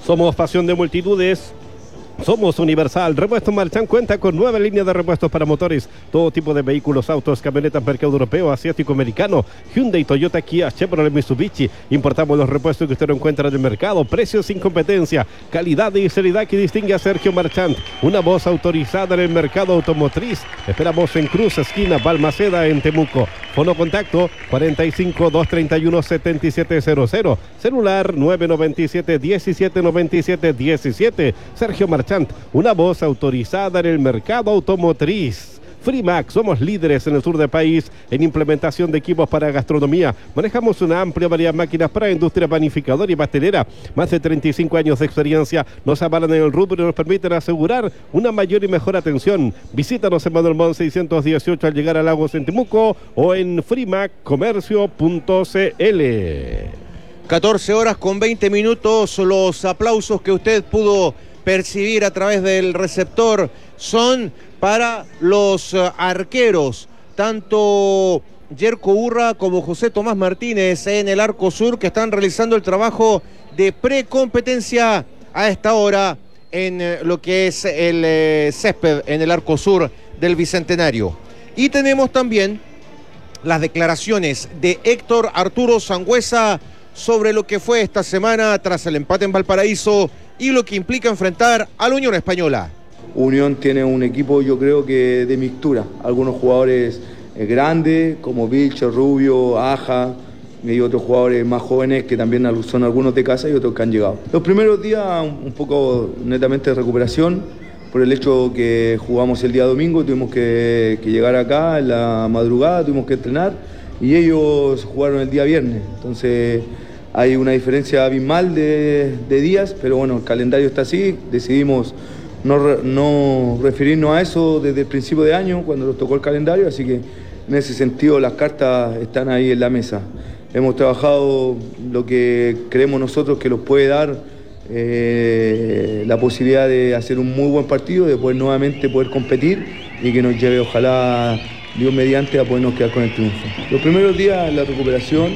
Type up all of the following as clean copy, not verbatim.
Somos pasión de multitudes. Somos Universal. Repuestos Marchand cuenta con 9 líneas de repuestos para motores, todo tipo de vehículos, autos, camionetas, mercado europeo, asiático, americano, Hyundai, Toyota, Kia, Chevrolet, Mitsubishi. Importamos los repuestos que usted no encuentra en el mercado, precios sin competencia, calidad y seriedad que distingue a Sergio Marchand, una voz autorizada en el mercado automotriz. Esperamos en Cruz, esquina Balmaceda, en Temuco. Fono contacto 45 231 7700, celular 997 1797 17. Sergio Marchand, una voz autorizada en el mercado automotriz. Frimac, somos líderes en el sur del país en implementación de equipos para gastronomía. Manejamos una amplia variedad de máquinas para industria panificadora y pastelera. Más de 35 años de experiencia nos avalan en el rubro y nos permiten asegurar una mayor y mejor atención. Visítanos en Manuel Montt 618 al llegar a Lagos en Temuco o en frimaccomercio.cl. 14 horas con 20 minutos. Los aplausos que usted pudo percibir a través del receptor son para los arqueros, tanto Yerko Urra como José Tomás Martínez en el arco sur, que están realizando el trabajo de precompetencia a esta hora en lo que es el césped en el arco sur del Bicentenario. Y tenemos también las declaraciones de Héctor Arturo Sangüesa sobre lo que fue esta semana tras el empate en Valparaíso y lo que implica enfrentar a la Unión Española. Unión tiene un equipo, yo creo que de mixtura. Algunos jugadores grandes, como Vilche, Rubio, Aja, y otros jugadores más jóvenes que también son algunos de casa y otros que han llegado. Los primeros días un poco netamente de recuperación, por el hecho que jugamos el día domingo, tuvimos que llegar acá en la madrugada, tuvimos que entrenar, y ellos jugaron el día viernes. Entonces hay una diferencia abismal de días, pero bueno, el calendario está así, decidimos no referirnos a eso desde el principio de año, cuando nos tocó el calendario, así que en ese sentido las cartas están ahí en la mesa. Hemos trabajado lo que creemos nosotros que nos puede dar la posibilidad de hacer un muy buen partido, de poder nuevamente poder competir y que nos lleve, ojalá, Dios mediante, a podernos quedar con el triunfo. Los primeros días la recuperación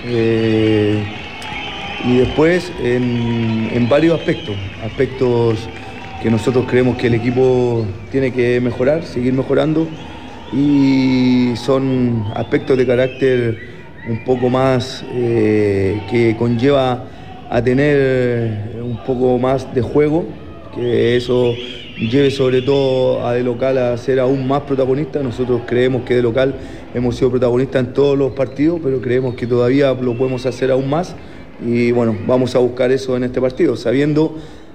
y después en varios aspectos que nosotros creemos que el equipo tiene que mejorar, seguir mejorando, y son aspectos de carácter un poco más que conlleva a tener un poco más de juego, que eso lleve sobre todo a de local a ser aún más protagonista. Nosotros creemos que de local hemos sido protagonistas en todos los partidos, pero creemos que todavía lo podemos hacer aún más, y bueno, vamos a buscar eso en este partido, sabiendo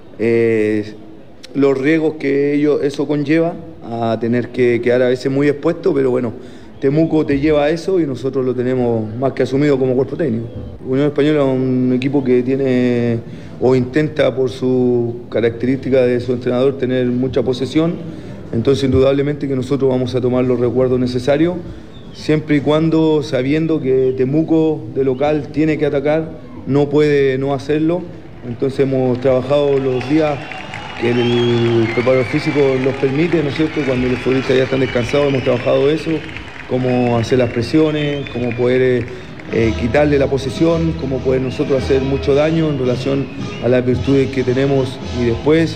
los riesgos que eso conlleva, a tener que quedar a veces muy expuesto, pero bueno, Temuco te lleva a eso y nosotros lo tenemos más que asumido como cuerpo técnico. Unión Española es un equipo que tiene o intenta, por su característica de su entrenador, tener mucha posesión, entonces indudablemente que nosotros vamos a tomar los recuerdos necesarios, siempre y cuando sabiendo que Temuco de local tiene que atacar, no puede no hacerlo. Entonces hemos trabajado los días que el preparador físico los permite, ¿no es cierto? Cuando los futbolistas ya están descansados, hemos trabajado eso, cómo hacer las presiones, cómo poder quitarle la posesión, cómo poder nosotros hacer mucho daño en relación a las virtudes que tenemos, y después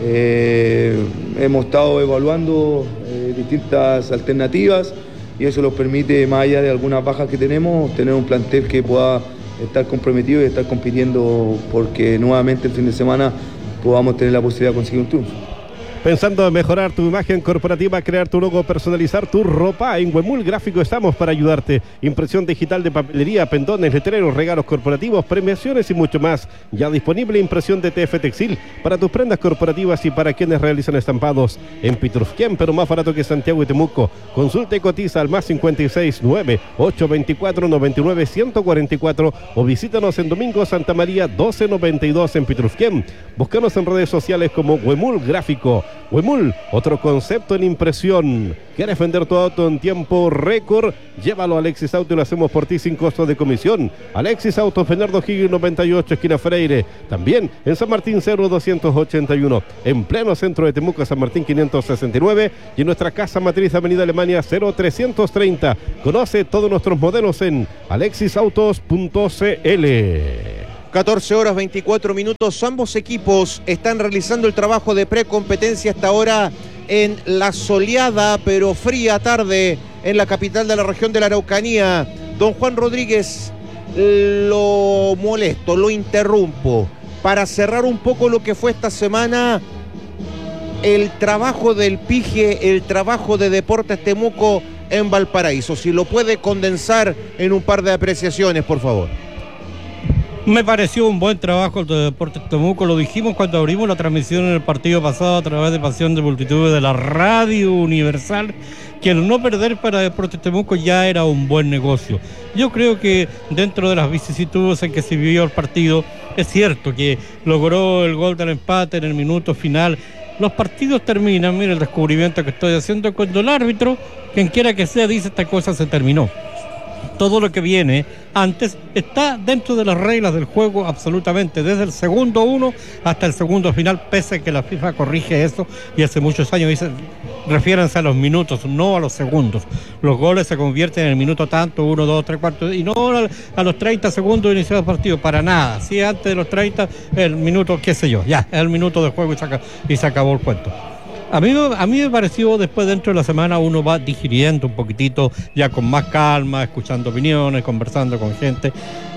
hemos estado evaluando distintas alternativas, y eso nos permite, más allá de algunas bajas que tenemos, tener un plantel que pueda estar comprometido y estar compitiendo, porque nuevamente el fin de semana podamos tener la posibilidad de conseguir un triunfo. Pensando en mejorar tu imagen corporativa, crear tu logo, personalizar tu ropa, en Huemul Gráfico estamos para ayudarte. Impresión digital de papelería, pendones, letreros, regalos corporativos, premiaciones y mucho más. Ya disponible impresión de TF Textil para tus prendas corporativas y para quienes realizan estampados. En Pitrufquén, pero más barato que Santiago y Temuco. Consulta y cotiza al más 569 824 99 144 o visítanos en Domingo Santa María 1292 en Pitrufquén. Búscanos en redes sociales como Huemul Gráfico. Huemul, otro concepto en impresión. ¿Quieres vender tu auto en tiempo récord? Llévalo a Alexis Auto y lo hacemos por ti sin costo de comisión. Alexis Auto, Bernardo Higgins 98, esquina Freire. También en San Martín 0281. En pleno centro de Temuco, San Martín 569. Y en nuestra casa matriz, Avenida Alemania 0330. Conoce todos nuestros modelos en alexisautos.cl. 14 horas 24 minutos. Ambos equipos están realizando el trabajo de precompetencia hasta ahora en la soleada pero fría tarde en la capital de la región de la Araucanía. Don Juan Rodríguez, lo molesto, lo interrumpo para cerrar un poco lo que fue esta semana el trabajo del Pige, el trabajo de Deportes Temuco en Valparaíso. Si lo puede condensar en un par de apreciaciones, por favor. Me pareció un buen trabajo el de Deportes Temuco, lo dijimos cuando abrimos la transmisión en el partido pasado a través de Pasión de Multitudes de la Radio Universal, que el no perder para Deportes Temuco ya era un buen negocio. Yo creo que dentro de las vicisitudes en que se vivió el partido, es cierto que logró el gol del empate en el minuto final. Los partidos terminan, mire el descubrimiento que estoy haciendo, cuando el árbitro, quien quiera que sea, dice esta cosa se terminó. Todo lo que viene antes está dentro de las reglas del juego absolutamente, desde el segundo 1 hasta el segundo final, pese a que la FIFA corrige eso y hace muchos años dice, refiéranse a los minutos, no a los segundos. Los goles se convierten en el minuto tanto, 1, 2, 3, 4, y no a los 30 segundos de iniciado el partido, para nada. Si antes de los 30, el minuto, qué sé yo, ya, es el minuto de juego y se acabó el cuento. A mí me pareció, después dentro de la semana uno va digiriendo un poquitito, ya con más calma, escuchando opiniones, conversando con gente,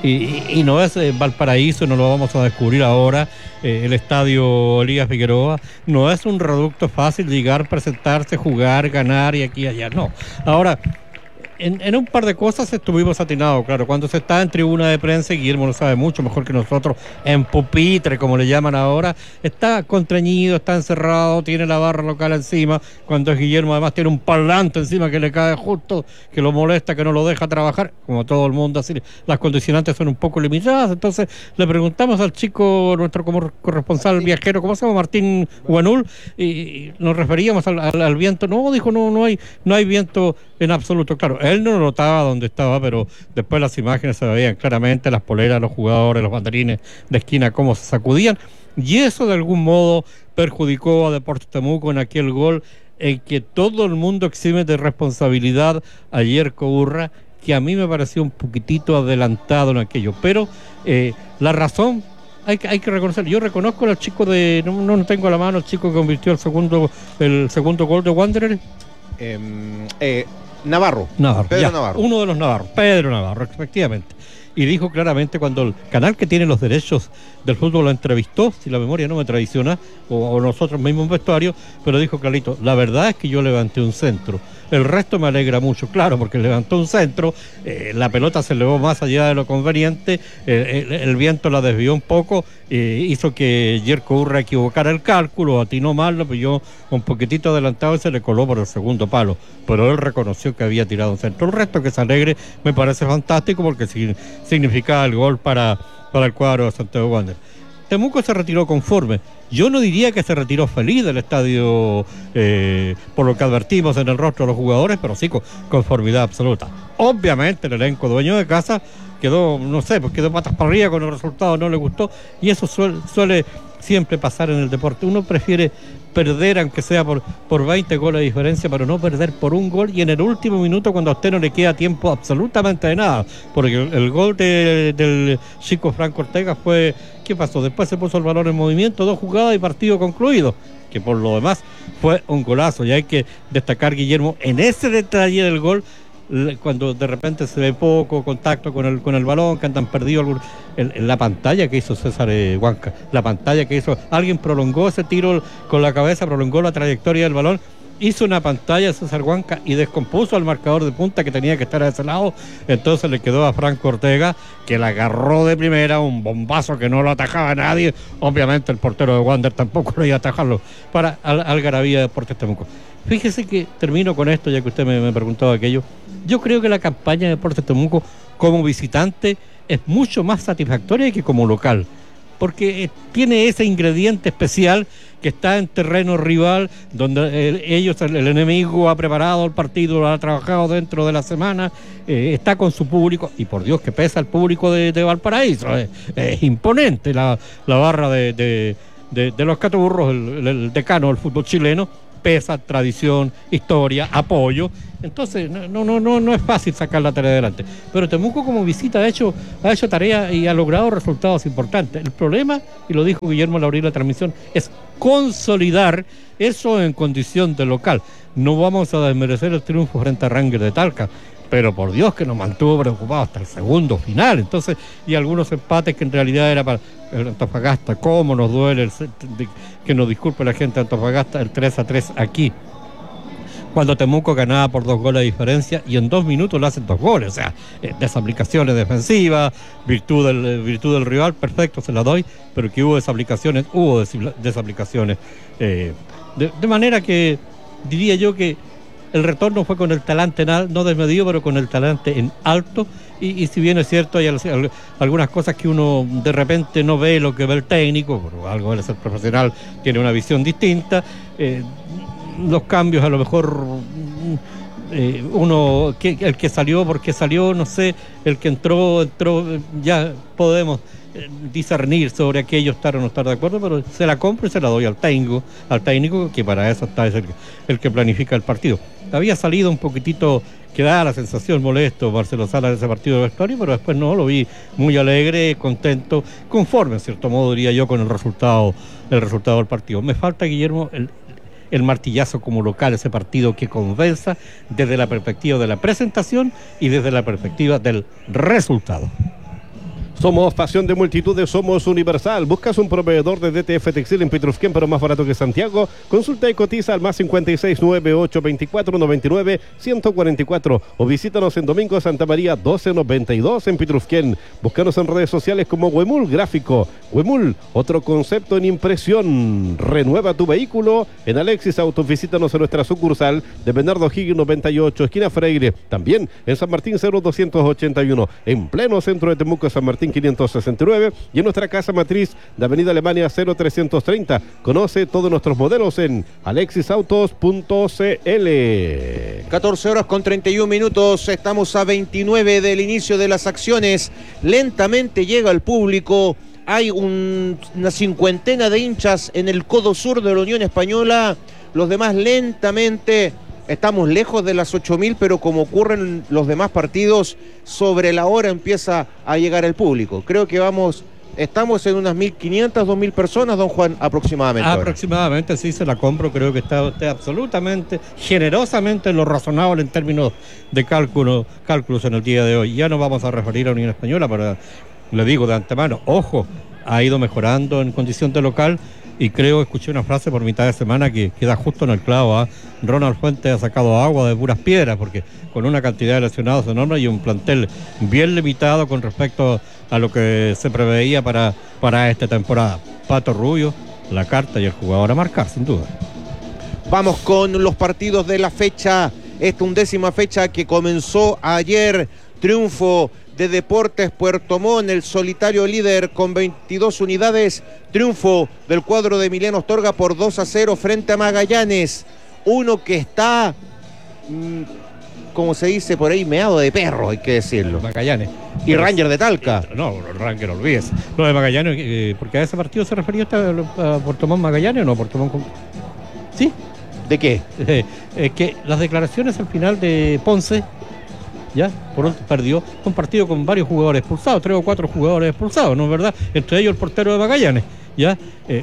y no es Valparaíso, no lo vamos a descubrir ahora, el estadio Elías Figueroa, no es un reducto fácil llegar, presentarse, jugar, ganar y aquí y allá, no. Ahora, en un par de cosas estuvimos atinados, claro. Cuando se está en tribuna de prensa, y Guillermo lo sabe mucho mejor que nosotros, en pupitre, como le llaman ahora, está contrañido, está encerrado, tiene la barra local encima. Cuando es Guillermo, además tiene un parlante encima que le cae justo, que lo molesta, que no lo deja trabajar, como todo el mundo, así las condicionantes son un poco limitadas. Entonces le preguntamos al chico, nuestro como corresponsal viajero, ¿cómo se llama? Martín Guanul, y nos referíamos al viento. No, dijo, no hay viento en absoluto, claro. Él no notaba dónde estaba, pero después las imágenes se veían claramente, las poleras, los jugadores, los banderines de esquina, cómo se sacudían, y eso de algún modo perjudicó a Deportes Temuco en aquel gol en que todo el mundo exime de responsabilidad a Yerko Urra, que a mí me pareció un poquitito adelantado en aquello, pero la razón hay que reconocer. Yo reconozco al chico de, no tengo a la mano, el chico que convirtió el segundo gol de Wanderer. Navarro, Pedro Navarro. Uno de los Navarros, Pedro Navarro, efectivamente. Y dijo claramente, cuando el canal que tiene los derechos del fútbol lo entrevistó, si la memoria no me traiciona, o nosotros mismos en vestuario, pero dijo clarito, la verdad es que yo levanté un centro. El resto me alegra mucho, claro, porque levantó un centro, la pelota se elevó más allá de lo conveniente, el viento la desvió un poco, hizo que Yerko Urra equivocara el cálculo, atinó mal, lo pilló un poquitito adelantado y se le coló por el segundo palo, pero él reconoció que había tirado un centro. El resto, que se alegre, me parece fantástico porque significaba el gol para el cuadro de Santiago Wanderers. Temuco se retiró conforme. Yo no diría que se retiró feliz del estadio por lo que advertimos en el rostro de los jugadores, pero sí con conformidad absoluta. Obviamente el elenco dueño de casa quedó, no sé, pues quedó patas para arriba con el resultado, no le gustó, y eso suele siempre pasar en el deporte. Uno prefiere perder, aunque sea por 20 goles de diferencia, pero no perder por un gol, y en el último minuto, cuando a usted no le queda tiempo absolutamente de nada, porque el gol del chico Franco Ortega fue, ¿qué pasó? Después se puso el balón en movimiento, 2 jugadas y partido concluido, que por lo demás fue un golazo, y hay que destacar, Guillermo, en ese detalle del gol, cuando de repente se ve poco contacto con el balón, que andan perdidos, la pantalla que hizo César Huanca, la pantalla que hizo, alguien prolongó ese tiro con la cabeza, prolongó la trayectoria del balón, hizo una pantalla César Huanca y descompuso al marcador de punta que tenía que estar a ese lado, entonces le quedó a Franco Ortega, que la agarró de primera, un bombazo que no lo atajaba a nadie, obviamente el portero de Wander tampoco lo iba a atajarlo, para Algarabía de Deportes Temuco. Fíjese que termino con esto, ya que usted me preguntaba aquello. Yo creo que la campaña de Deportes Temuco como visitante es mucho más satisfactoria que como local, porque tiene ese ingrediente especial que está en terreno rival, donde el enemigo ha preparado el partido, lo ha trabajado dentro de la semana, está con su público, y por Dios que pesa el público de Valparaíso, es imponente la barra de los Cataburros, el decano del fútbol chileno, pesa tradición, historia, apoyo. Entonces no es fácil sacar la tarea adelante. Pero Temuco como visita ha hecho tarea y ha logrado resultados importantes. El problema, y lo dijo Guillermo al abrir la transmisión, es consolidar eso en condición de local. No vamos a desmerecer el triunfo frente a Rangers de Talca, pero por Dios que nos mantuvo preocupados hasta el segundo final. Entonces, y algunos empates que en realidad era para el Antofagasta. ¿Cómo nos duele que nos disculpe la gente de Antofagasta el 3-3 aquí? Cuando Temuco ganaba por 2 goles de diferencia y en 2 minutos le hacen 2 goles, o sea, desaplicaciones defensivas, virtud del rival, perfecto, se la doy, pero que hubo desaplicaciones. De manera que diría yo que el retorno fue con el talante no desmedido, pero con el talante en alto, y si bien es cierto, hay algunas cosas que uno de repente no ve lo que ve el técnico, pero algo él es el profesional, tiene una visión distinta. Los cambios a lo mejor el que salió porque salió, no sé, el que entró, ya podemos discernir sobre aquello, estar o no estar de acuerdo, pero se la compro y se la doy al técnico que para eso está, es el que planifica el partido. Había salido un poquitito, que da la sensación molesto Marcelo Sala en ese partido de vestuario, pero después no, lo vi muy alegre, contento, conforme en cierto modo diría yo con el resultado del partido. Me falta, Guillermo, el martillazo como local, ese partido que convenza desde la perspectiva de la presentación y desde la perspectiva del resultado. Somos pasión de multitudes, somos Universal. ¿Buscas un proveedor de DTF Textil en Petrusquén, pero más barato que Santiago? Consulta y cotiza al +56 9824 99 144 o visítanos en Domingo Santa María 1292 en Petrusquén. Búscanos en redes sociales como Huemul Gráfico. Huemul, otro concepto en impresión. Renueva tu vehículo en Alexis Autos. Visítanos en nuestra sucursal de Bernardo Higgins 98, esquina Freire. También en San Martín 0281, en pleno centro de Temuco, San Martín 569, y en nuestra casa matriz de Avenida Alemania 0330. Conoce todos nuestros modelos en alexisautos.cl. 14:31, estamos a 29 del inicio de las acciones. Lentamente llega el público. Hay una cincuentena de hinchas en el codo sur de la Unión Española. Los demás lentamente. Estamos lejos de las 8.000, pero como ocurren los demás partidos, sobre la hora empieza a llegar el público. Creo que estamos en unas 1.500, 2.000 personas, don Juan, aproximadamente. Aproximadamente, sí, se la compro. Creo que está usted absolutamente, generosamente en lo razonable en términos de cálculos en el día de hoy. Ya no vamos a referir a Unión Española, pero le digo de antemano, ojo, ha ido mejorando en condición de local. Y escuché una frase por mitad de semana que queda justo en el clavo. Ronald Fuentes ha sacado agua de puras piedras, porque con una cantidad de lesionados enorme y un plantel bien limitado con respecto a lo que se preveía para esta temporada. Pato Rubio, la carta y el jugador a marcar, sin duda. Vamos con los partidos de la fecha, esta 11ª fecha que comenzó ayer. Triunfo de Deportes Puerto Montt, el solitario líder con 22 unidades. Triunfo del cuadro de Emiliano Astorga por 2-0 frente a Magallanes. Uno que está, como se dice por ahí, meado de perro, hay que decirlo. Magallanes. Y Rangers de Talca. No, Rangers, olvídese. Lo de Magallanes, porque a ese partido se refería a Puerto Montt Magallanes o no, Puerto Montt. ¿Sí? ¿De qué? Que las declaraciones al final de Ponce, ya, por último, perdió un partido con varios jugadores expulsados, 3 o 4 jugadores expulsados, ¿no es verdad? Entre ellos el portero de Magallanes, ya,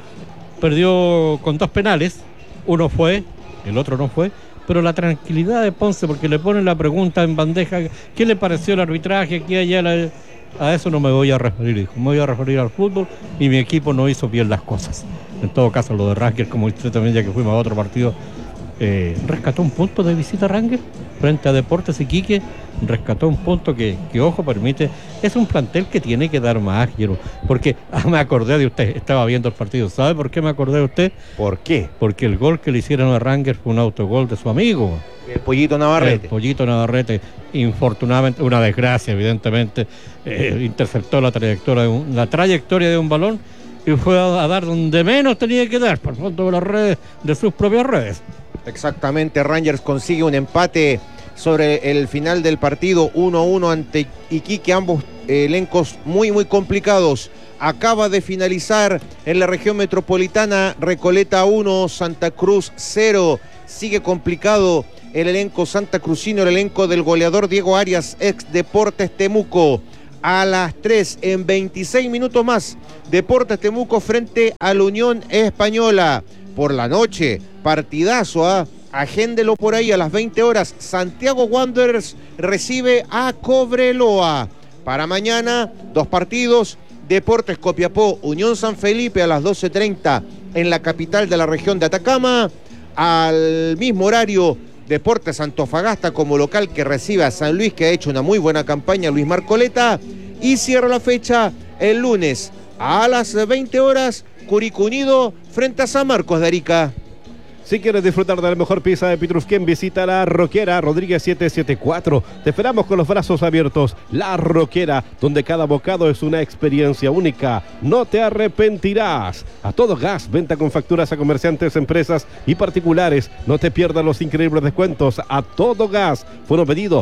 perdió con 2 penales, uno fue, el otro no fue, pero la tranquilidad de Ponce, porque le ponen la pregunta en bandeja, ¿qué le pareció el arbitraje aquí allá? A eso no me voy a referir, dijo, me voy a referir al fútbol y mi equipo no hizo bien las cosas. En todo caso, lo de Rangers, como usted también, ya que fuimos a otro partido, rescató un punto de visita Rangers frente a Deportes Iquique, rescató un punto que ojo, permite, es un plantel que tiene que dar más, Guillermo, porque me acordé de usted, estaba viendo el partido, ¿sabe por qué me acordé de usted? ¿Por qué? Porque el gol que le hicieron a Rangers fue un autogol de su amigo, el Pollito Navarrete. Infortunadamente, una desgracia evidentemente, interceptó la trayectoria de un balón y fue a dar donde menos tenía que dar, por el fondo de las redes, de sus propias redes. Exactamente, Rangers consigue un empate sobre el final del partido, 1-1 ante Iquique, ambos elencos muy muy complicados. acaba de finalizar en la región metropolitana. Recoleta 1, Santa Cruz 0. Sigue complicado el elenco santacrucino, el elenco del goleador Diego Arias, ex Deportes Temuco. A las 3, en 26 minutos más, Deportes Temuco frente a la Unión Española. Por la noche, partidazo, agéndelo por ahí a las 20 horas. Santiago Wanderers recibe a Cobreloa. Para mañana, 2 partidos. Deportes Copiapó, Unión San Felipe a las 12:30 en la capital de la región de Atacama. Al mismo horario, Deportes Antofagasta como local que recibe a San Luis, que ha hecho una muy buena campaña, Luis Marcoleta. Y cierra la fecha el lunes a las 20 horas, Curicó Unido frente a San Marcos de Arica. Si quieres disfrutar de la mejor pizza de Pitrufquén, visita La Roquera, Rodríguez 774. Te esperamos con los brazos abiertos. La Roquera, donde cada bocado es una experiencia única. No te arrepentirás. A todo gas, venta con facturas a comerciantes, empresas y particulares. No te pierdas los increíbles descuentos. A todo gas. Fono pedido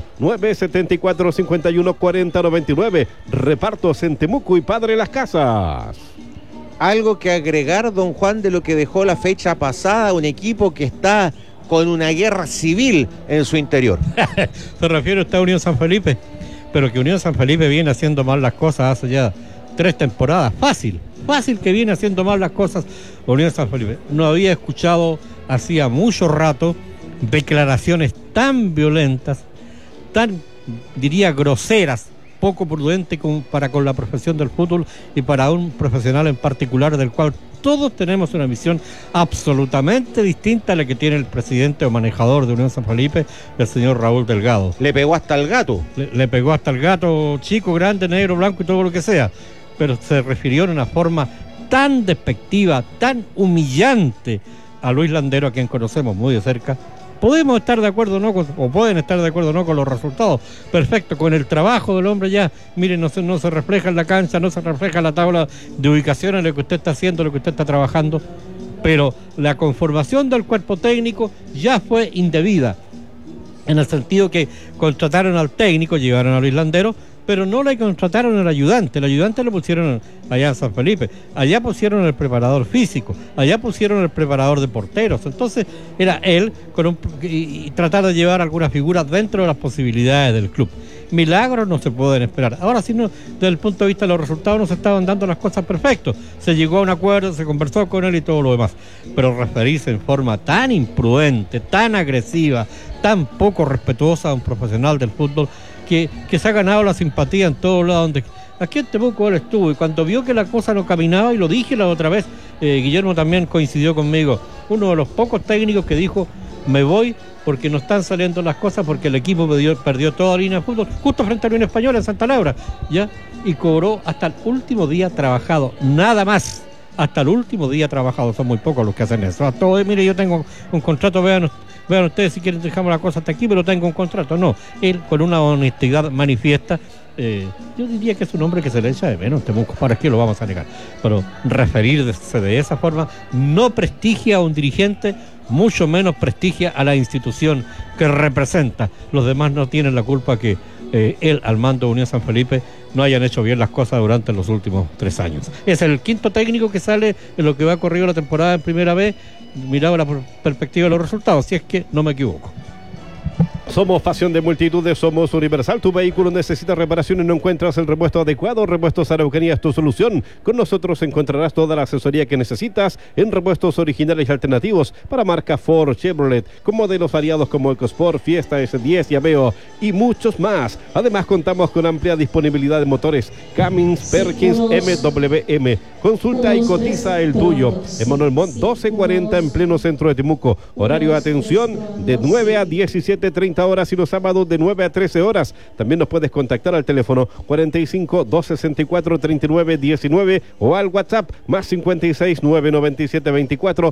974-514099. Repartos en Temuco y Padre Las Casas. ¿Algo que agregar, don Juan, de lo que dejó la fecha pasada? Un equipo que está con una guerra civil en su interior. Se refiere usted a Unión San Felipe, pero que Unión San Felipe viene haciendo mal las cosas hace ya 3 temporadas. Fácil que viene haciendo mal las cosas Unión San Felipe. No había escuchado hacía mucho rato declaraciones tan violentas, tan, diría, groseras, poco prudente para con la profesión del fútbol y para un profesional en particular, del cual todos tenemos una visión absolutamente distinta a la que tiene el presidente o manejador de Unión San Felipe, el señor Raúl Delgado. Le pegó hasta el gato. Le pegó hasta el gato, chico, grande, negro, blanco y todo lo que sea, pero se refirió en una forma tan despectiva, tan humillante a Luis Landero, a quien conocemos muy de cerca. Podemos estar de acuerdo o no, o pueden estar de acuerdo o no con los resultados. Perfecto, con el trabajo del hombre ya, miren, no se refleja en la cancha, no se refleja en la tabla de ubicación en lo que usted está haciendo, lo que usted está trabajando, pero la conformación del cuerpo técnico ya fue indebida, en el sentido que contrataron al técnico, llevaron a Luis Landero, pero no le contrataron al ayudante. El ayudante lo pusieron allá en San Felipe, allá pusieron el preparador físico, allá pusieron el preparador de porteros. Entonces era él y tratar de llevar algunas figuras dentro de las posibilidades del club. Milagros no se pueden esperar. Ahora sí, no, desde el punto de vista de los resultados no se estaban dando las cosas perfectos. Se llegó a un acuerdo, se conversó con él y todo lo demás. Pero referirse en forma tan imprudente, tan agresiva, tan poco respetuosa a un profesional del fútbol que se ha ganado la simpatía en todos lados. Aquí en Temuco él estuvo, y cuando vio que la cosa no caminaba, y lo dije la otra vez, Guillermo también coincidió conmigo, uno de los pocos técnicos que dijo: me voy porque no están saliendo las cosas, porque el equipo perdió toda línea de fútbol, justo frente a la Unión Española en Santa Laura, ¿ya? Y cobró hasta el último día trabajado, nada más, hasta el último día trabajado. Son muy pocos los que hacen eso. Todo, mire, yo tengo un contrato, vean ustedes si quieren dejamos la cosa hasta aquí, pero tengo un contrato. No, él con una honestidad manifiesta, yo diría que es un hombre que se le echa de menos Temuco, ¿para qué lo vamos a negar? Pero referirse de esa forma no prestigia a un dirigente, mucho menos prestigia a la institución que representa. Los demás no tienen la culpa que él, al mando de Unión San Felipe, no hayan hecho bien las cosas durante los últimos 3 años. Es el 5º técnico que sale en lo que va corrido la temporada en primera vez, mirado la perspectiva de los resultados, si es que no me equivoco. Somos pasión de multitudes, somos Universal. Tu vehículo necesita reparación y no encuentras el repuesto adecuado. Repuestos Araucanía es tu solución. Con nosotros encontrarás toda la asesoría que necesitas en repuestos originales y alternativos para marca Ford, Chevrolet, con modelos variados como EcoSport, Fiesta, S10 y Aveo y muchos más. Además contamos con amplia disponibilidad de motores Cummins, Perkins, MWM. Consulta y cotiza el tuyo. En Manuel Montt 1240 en pleno centro de Temuco. Horario de atención de 9 a 17:30 horas y los sábados de 9 a 13 horas. También nos puedes contactar al teléfono 45 264 39 19 o al WhatsApp más 56 997 24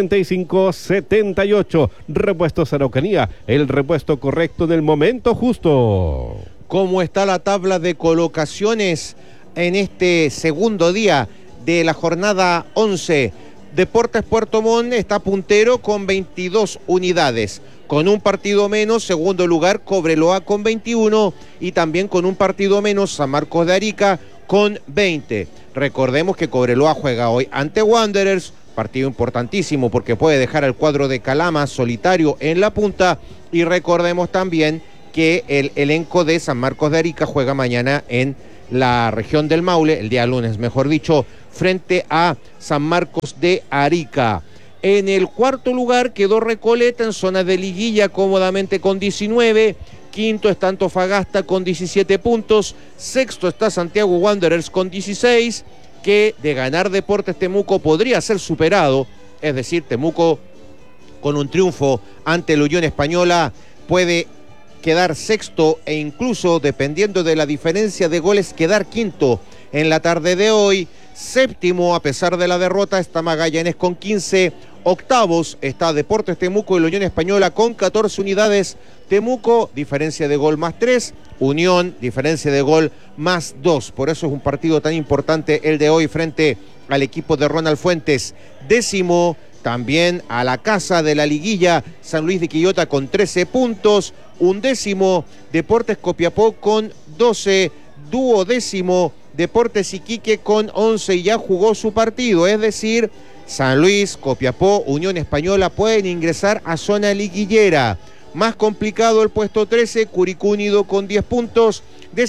45 78. Repuestos Araucanía, el repuesto correcto en el momento justo. ¿Cómo está la tabla de colocaciones en este segundo día de la jornada 11? Deportes Puerto Montt está puntero con 22 unidades. Con un partido menos, segundo lugar, Cobreloa con 21 y también con un partido menos, San Marcos de Arica con 20. Recordemos que Cobreloa juega hoy ante Wanderers, partido importantísimo porque puede dejar al cuadro de Calama solitario en la punta, y recordemos también que el elenco de San Marcos de Arica juega mañana en la región del Maule, el día lunes mejor dicho, frente a San Marcos de Arica. En el cuarto lugar quedó Recoleta en zona de liguilla cómodamente con 19, quinto está Antofagasta con 17 puntos, sexto está Santiago Wanderers con 16, que de ganar Deportes Temuco podría ser superado, es decir, Temuco con un triunfo ante la Unión Española puede quedar sexto e incluso, dependiendo de la diferencia de goles, quedar quinto en la tarde de hoy. Séptimo, a pesar de la derrota, está Magallanes con 15. Octavos está Deportes Temuco y la Unión Española con 14 unidades. Temuco, diferencia de gol más 3. Unión, diferencia de gol más 2. Por eso es un partido tan importante el de hoy frente al equipo de Ronald Fuentes. Décimo, también a la casa de la liguilla, San Luis de Quillota con 13 puntos. Undécimo, Deportes Copiapó con 12. Duodécimo, Deportes Iquique con 11 y ya jugó su partido. Es decir, San Luis, Copiapó, Unión Española pueden ingresar a zona liguillera. Más complicado el puesto 13, Curicó Unido con 10 puntos.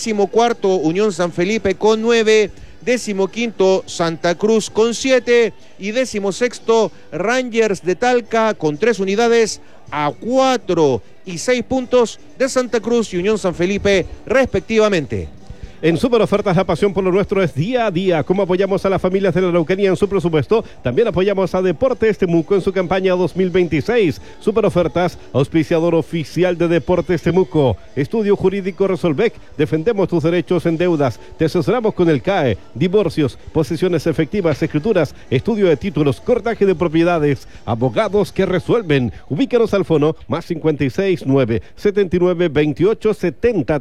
14º, Unión San Felipe con 9. 15º, Santa Cruz con 7. Y 16º, Rangers de Talca con 3 unidades, a 4 y 6 puntos de Santa Cruz y Unión San Felipe respectivamente. En Super Ofertas, la pasión por lo nuestro es día a día. ¿Cómo apoyamos a las familias de la Araucanía en su presupuesto? También apoyamos a Deportes Temuco en su campaña 2026. Super Ofertas, auspiciador oficial de Deportes Temuco. Estudio Jurídico Resolvec. Defendemos tus derechos en deudas. Te asesoramos con el CAE, divorcios, posesiones efectivas, escrituras, estudio de títulos, cortaje de propiedades. Abogados que resuelven. Ubícanos al fono más 56 9 79 28 70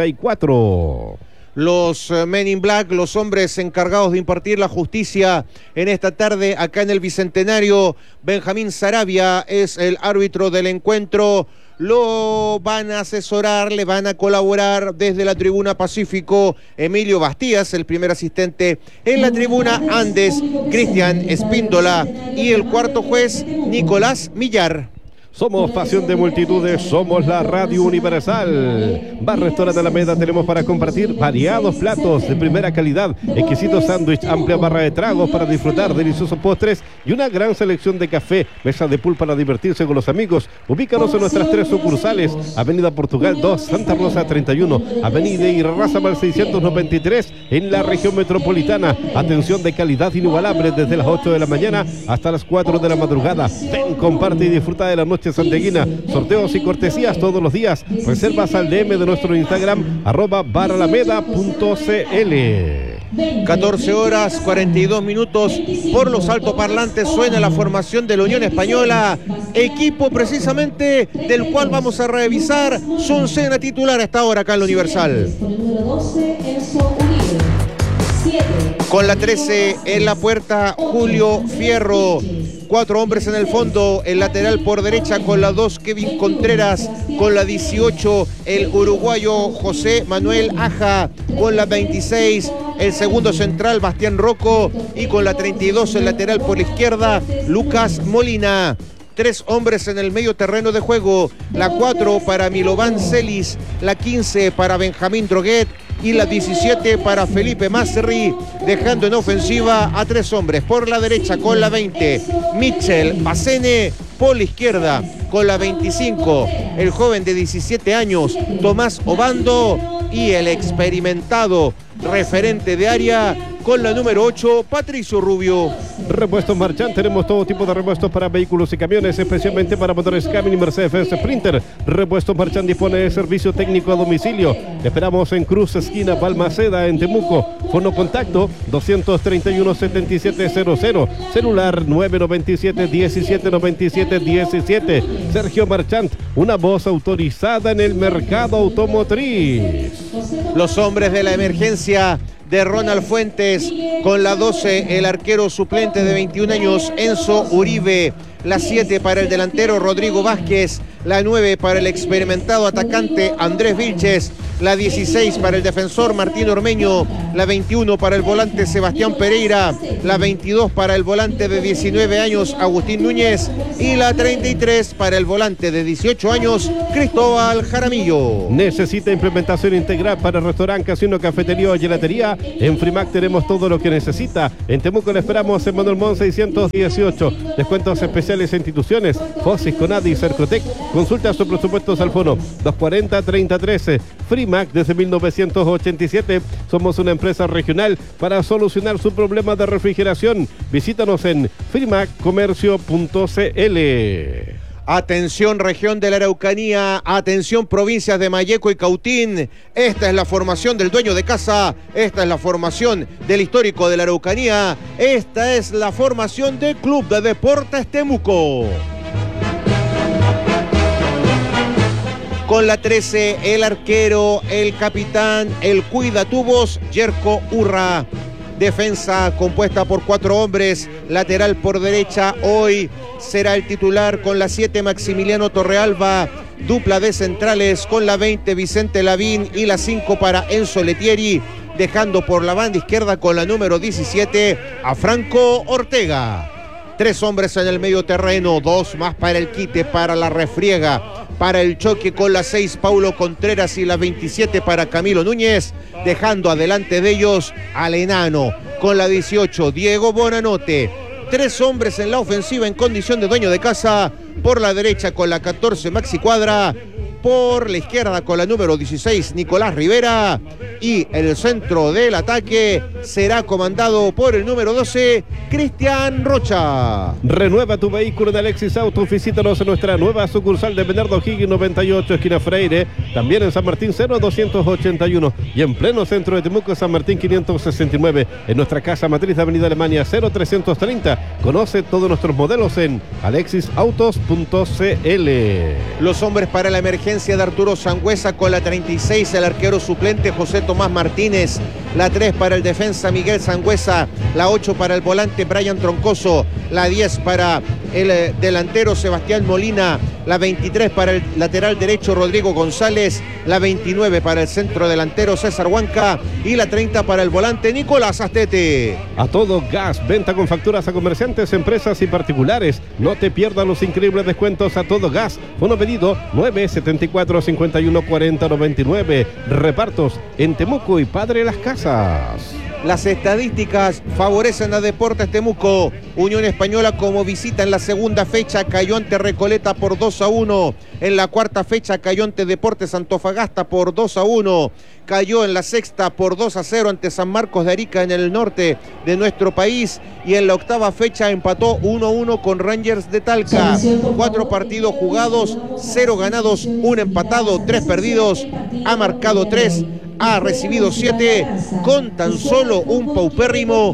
34. Los Men in Black, los hombres encargados de impartir la justicia en esta tarde acá en el Bicentenario. Benjamín Sarabia es el árbitro del encuentro. Lo van a asesorar, le van a colaborar desde la tribuna Pacífico Emilio Bastías, el primer asistente en la tribuna Andes, Cristian Espíndola, y el cuarto juez Nicolás Millar. Somos pasión de multitudes, somos la Radio Universal. Bar Restaurante Alameda, tenemos para compartir variados platos de primera calidad, exquisito sándwich, amplia barra de tragos para disfrutar, deliciosos postres y una gran selección de café, mesa de pool para divertirse con los amigos. Ubícanos en nuestras 3 sucursales: Avenida Portugal 2, Santa Rosa 31, Avenida Irarrázaval 693 en la región metropolitana. Atención de calidad inigualable desde las 8 de la mañana hasta las 4 de la madrugada. Ven, comparte y disfruta de la noche santiaguina. Sorteos y cortesías todos los días. Reservas al DM de nuestro Instagram @baralameda.cl. 14 horas 42 minutos. Por los altoparlantes suena la formación de la Unión Española, equipo precisamente del cual vamos a revisar su oncena titular a esta hora acá en la Universal. Con la 13 en la puerta, Julio Fierro. 4 hombres en el fondo, el lateral por derecha con la 2, Kevin Contreras, con la 18, el uruguayo José Manuel Aja, con la 26, el segundo central Bastián Rocco, y con la 32, el lateral por la izquierda, Lucas Molina. 3 hombres en el medio terreno de juego, la 4 para Milovan Celis, la 15 para Benjamín Droguet y la 17 para Felipe Masri, dejando en ofensiva a 3 hombres. Por la derecha con la 20, Michel Bacene, por la izquierda con la 25, el joven de 17 años, Tomás Obando, y el experimentado referente de área con la número 8, Patricio Rubio. Repuestos Marchand, tenemos todo tipo de repuestos para vehículos y camiones, especialmente para motores Camry y Mercedes Sprinter. Repuestos Marchand dispone de servicio técnico a domicilio. Le esperamos en Cruz, esquina Balmaceda, en Temuco. Fono contacto 231-7700, celular 997-1797-17. Sergio Marchand, una voz autorizada en el mercado automotriz. Los hombres de la emergencia de Ronald Fuentes, con la 12, el arquero suplente de 21 años, Enzo Uribe. la 7 para el delantero Rodrigo Vázquez, la 9 para el experimentado atacante Andrés Vilches, la 16 para el defensor Martín Ormeño, la 21 para el volante Sebastián Pereira, la 22 para el volante de 19 años Agustín Núñez y la 33 para el volante de 18 años Cristóbal Jaramillo. ¿Necesita implementación integral para restaurante, casino, cafetería o gelatería? En Frimac tenemos todo lo que necesita. En Temuco le esperamos en Manuel Montt 618. Descuentos especiales a instituciones, Fosis, Conadi y Cercotec. Consulta sus presupuestos al fono 240-3013. Frimac desde 1987. Somos una empresa regional para solucionar su problema de refrigeración. Visítanos en frimaccomercio.cl. Atención región de la Araucanía, atención provincias de Malleco y Cautín. Esta es la formación del dueño de casa, esta es la formación del histórico de la Araucanía, esta es la formación del Club de Deportes Temuco. Con la 13, el arquero, el capitán, el cuidatubos, Yerko Urra. Defensa compuesta por 4 hombres, lateral por derecha, hoy será el titular con la 7 Maximiliano Torrealba, dupla de centrales con la 20 Vicente Lavín y la 5 para Enzo Letieri, dejando por la banda izquierda con la número 17 a Franco Ortega. 3 hombres en el medio terreno, 2 más para el quite, para la refriega, para el choque con la 6 Paulo Contreras y la 27 para Camilo Núñez, dejando adelante de ellos al enano con la 18 Diego Bonanote. 3 hombres en la ofensiva en condición de dueño de casa, por la derecha con la 14 Maxi Cuadra, por la izquierda con la número 16 Nicolás Rivera, y el centro del ataque será comandado por el número 12 Cristian Rocha. Renueva tu vehículo en Alexis Autos. Visítanos en nuestra nueva sucursal de Bernardo O'Higgins 98 esquina Freire, también en San Martín 0281 y en pleno centro de Temuco San Martín 569, en nuestra casa matriz de Avenida Alemania 0330. Conoce todos nuestros modelos en alexisautos.cl. Los hombres para la emergencia de Arturo Sangüesa con la 36, el arquero suplente José Tomás Martínez, la 3 para el defensa Miguel Sangüesa, la 8 para el volante Brian Troncoso, la 10 para el delantero Sebastián Molina, la 23 para el lateral derecho Rodrigo González, la 29 para el centro delantero César Huanca y la 30 para el volante Nicolás Astete. A todo gas, venta con facturas a comerciantes, empresas y particulares. No te pierdas los increíbles descuentos a todo gas. Fono pedido 974 51 40 99. Repartos en Temuco y Padre Las Casas. Las estadísticas favorecen a Deportes Temuco. Unión Española como visita en la segunda fecha cayó ante Recoleta por 2-1. En la cuarta fecha cayó ante Deportes Antofagasta por 2-1. Cayó en la sexta por 2-0 ante San Marcos de Arica en el norte de nuestro país. Y en la octava fecha empató 1-1 con Rangers de Talca. 4 partidos jugados, 0 ganados, 1 empatado, 3 perdidos. Ha marcado 3. Ha recibido 7 con tan solo un paupérrimo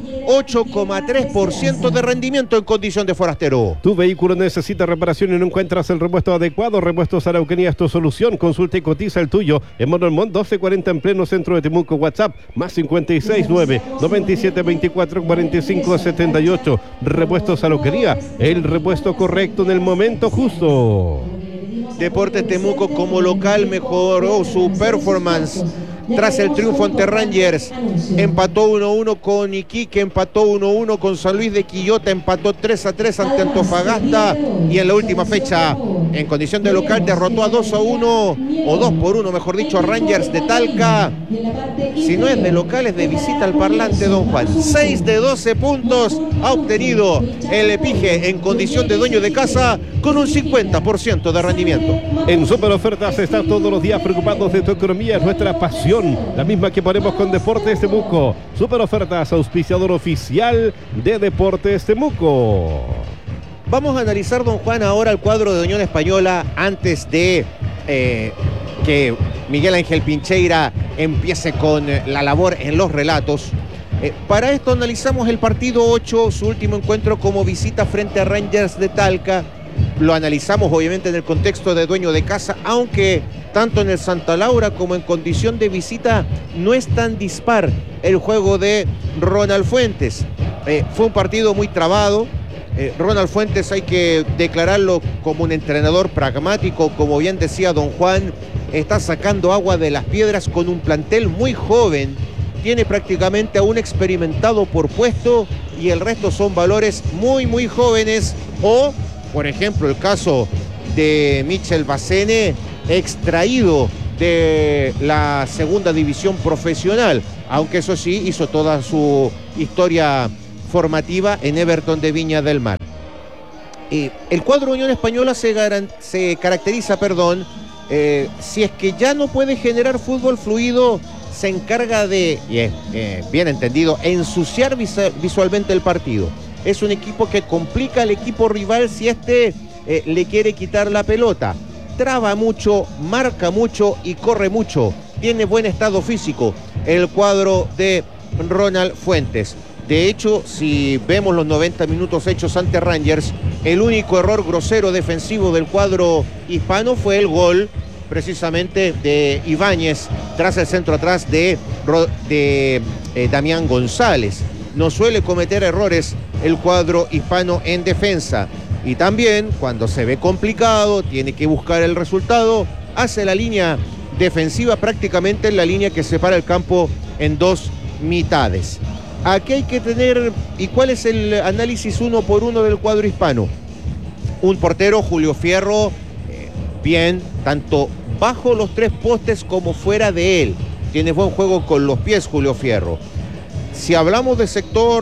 8,3% de rendimiento en condición de forastero. Tu vehículo necesita reparación y no encuentras el repuesto adecuado. Repuestos Araucanía es tu solución. Consulta y cotiza el tuyo en Manuel Montt 1240 en pleno centro de Temuco. WhatsApp más 569 97 24 45 78. Repuestos Araucanía, el repuesto correcto en el momento justo. Deportes Temuco como local mejoró su performance tras el triunfo ante Rangers. Empató 1-1 con Iquique, empató 1-1 con San Luis de Quillota, empató 3-3 ante Antofagasta y en la última fecha, en condición de local, derrotó a 2-1 o 2-1, mejor dicho, a Rangers de Talca. Si no es de local, es de visita al parlante, don Juan. 6 de 12 puntos ha obtenido el Epige en condición de dueño de casa con un 50% de rendimiento. En Super Ofertas estás todos los días preocupados de tu economía, es nuestra pasión, la misma que ponemos con Deportes Temuco. Super Ofertas, auspiciador oficial de Deportes Temuco. Vamos a analizar, don Juan, ahora el cuadro de Unión Española antes de que Miguel Ángel Pincheira empiece con la labor en los relatos. Para esto analizamos el partido 8, su último encuentro como visita frente a Rangers de Talca. Lo analizamos obviamente en el contexto de dueño de casa, aunque tanto en el Santa Laura como en condición de visita no es tan dispar el juego de Ronald Fuentes. Fue un partido muy trabado, Ronald Fuentes hay que declararlo como un entrenador pragmático, como bien decía don Juan, está sacando agua de las piedras con un plantel muy joven, tiene prácticamente a un experimentado por puesto y el resto son valores muy jóvenes, o por ejemplo el caso de Michel Bassene, extraído de la segunda división profesional, aunque eso sí hizo toda su historia formativa en Everton de Viña del Mar. El cuadro Unión Española se caracteriza, si es que ya no puede generar fútbol fluido, se encarga de, bien entendido, ensuciar visualmente el partido. Es un equipo que complica al equipo rival si le quiere quitar la pelota. Traba mucho, marca mucho y corre mucho. Tiene buen estado físico el cuadro de Ronald Fuentes. De hecho, si vemos los 90 minutos hechos ante Rangers, el único error grosero defensivo del cuadro hispano fue el gol precisamente de Ibáñez tras el centro atrás de Damián González. No suele cometer errores el cuadro hispano en defensa. Y también, cuando se ve complicado, tiene que buscar el resultado, hace la línea defensiva prácticamente en la línea que separa el campo en dos mitades. Aquí hay que tener, ¿y cuál es el análisis uno por uno del cuadro hispano? Un portero, Julio Fierro, bien, tanto bajo los tres postes como fuera de él. Tiene buen juego con los pies, Julio Fierro. Si hablamos del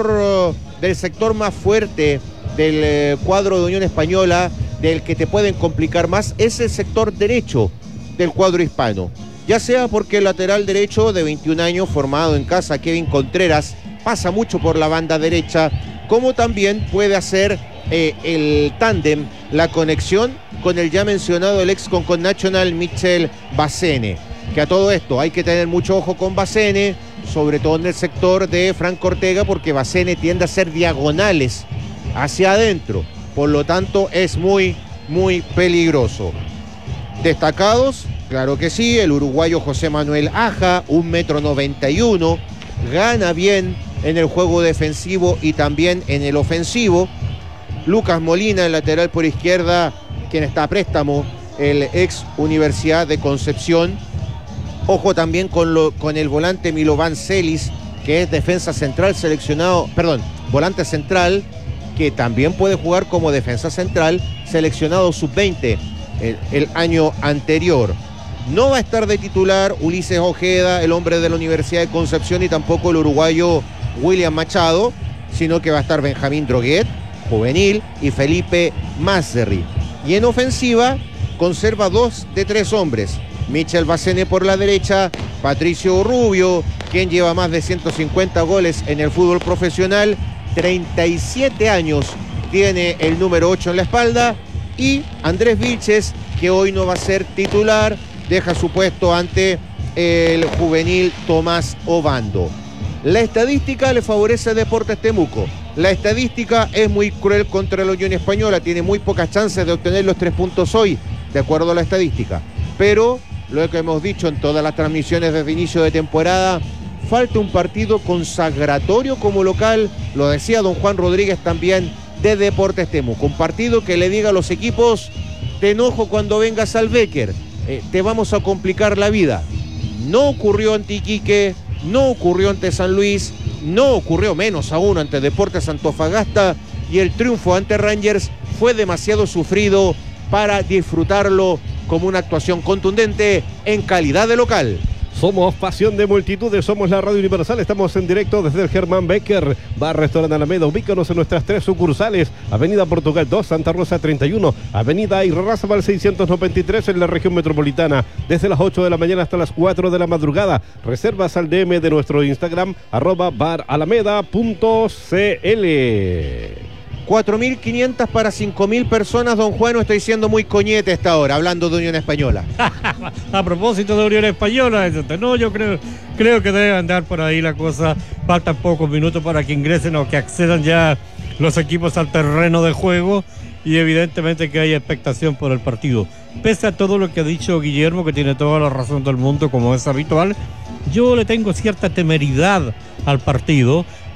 sector más fuerte del cuadro de Unión Española, del que te pueden complicar más, es el sector derecho del cuadro hispano. Ya sea porque el lateral derecho de 21 años, formado en casa, Kevin Contreras, pasa mucho por la banda derecha, como también puede hacer el tándem, la conexión con el ya mencionado el ex Concon National Michel Bassene, que a todo esto hay que tener mucho ojo con Bassene, sobre todo en el sector de Franco Ortega, porque Bassene tiende a hacer diagonales hacia adentro, por lo tanto es muy peligroso. Destacados, claro que sí, el uruguayo José Manuel Aja, 1,91 m, gana bien en el juego defensivo y también en el ofensivo. Lucas Molina, el lateral por izquierda, quien está a préstamo, el ex Universidad de Concepción. Ojo también con el volante Milovan Celis, que es defensa central volante central, que también puede jugar como defensa central, seleccionado sub-20 el año anterior. No va a estar de titular Ulises Ojeda, el hombre de la Universidad de Concepción, y tampoco el uruguayo William Machado, sino que va a estar Benjamín Droguet, juvenil, y Felipe Mazzerri. Y en ofensiva conserva 2 de 3 hombres. Michel Bassene por la derecha, Patricio Rubio, quien lleva más de 150 goles en el fútbol profesional, 37 años tiene el número 8 en la espalda, y Andrés Vilches, que hoy no va a ser titular, deja su puesto ante el juvenil Tomás Obando. La estadística le favorece a Deportes Temuco. La estadística es muy cruel contra la Unión Española, tiene muy pocas chances de obtener los 3 puntos hoy, de acuerdo a la estadística. Pero, lo que hemos dicho en todas las transmisiones desde inicio de temporada, falta un partido consagratorio como local, lo decía don Juan Rodríguez también, de Deportes Temuco. Un partido que le diga a los equipos, te enojo cuando vengas al Becker, te vamos a complicar la vida. No ocurrió ante Iquique, no ocurrió ante San Luis, no ocurrió menos aún ante Deportes Antofagasta, y el triunfo ante Rangers fue demasiado sufrido para disfrutarlo como una actuación contundente en calidad de local. Somos pasión de multitudes, somos la Radio Universal, estamos en directo desde el Germán Becker, Bar Restaurante Alameda. Ubícanos en nuestras 3 sucursales: Avenida Portugal 2, Santa Rosa 31, Avenida Irarrázaval 693 en la región metropolitana, desde las 8 de la mañana hasta las 4 de la madrugada. Reservas al DM de nuestro Instagram, @baralameda.cl. 4.500 para 5.000 personas, don Juan, no estoy siendo muy coñete a esta hora, hablando de Unión Española. A propósito de Unión Española, no, yo creo que debe andar por ahí la cosa. Faltan pocos minutos para que ingresen o que accedan ya los equipos al terreno de juego, y evidentemente que hay expectación por el partido. Pese a todo lo que ha dicho Guillermo, que tiene toda la razón del mundo como es habitual, yo le tengo cierta temeridad al partido,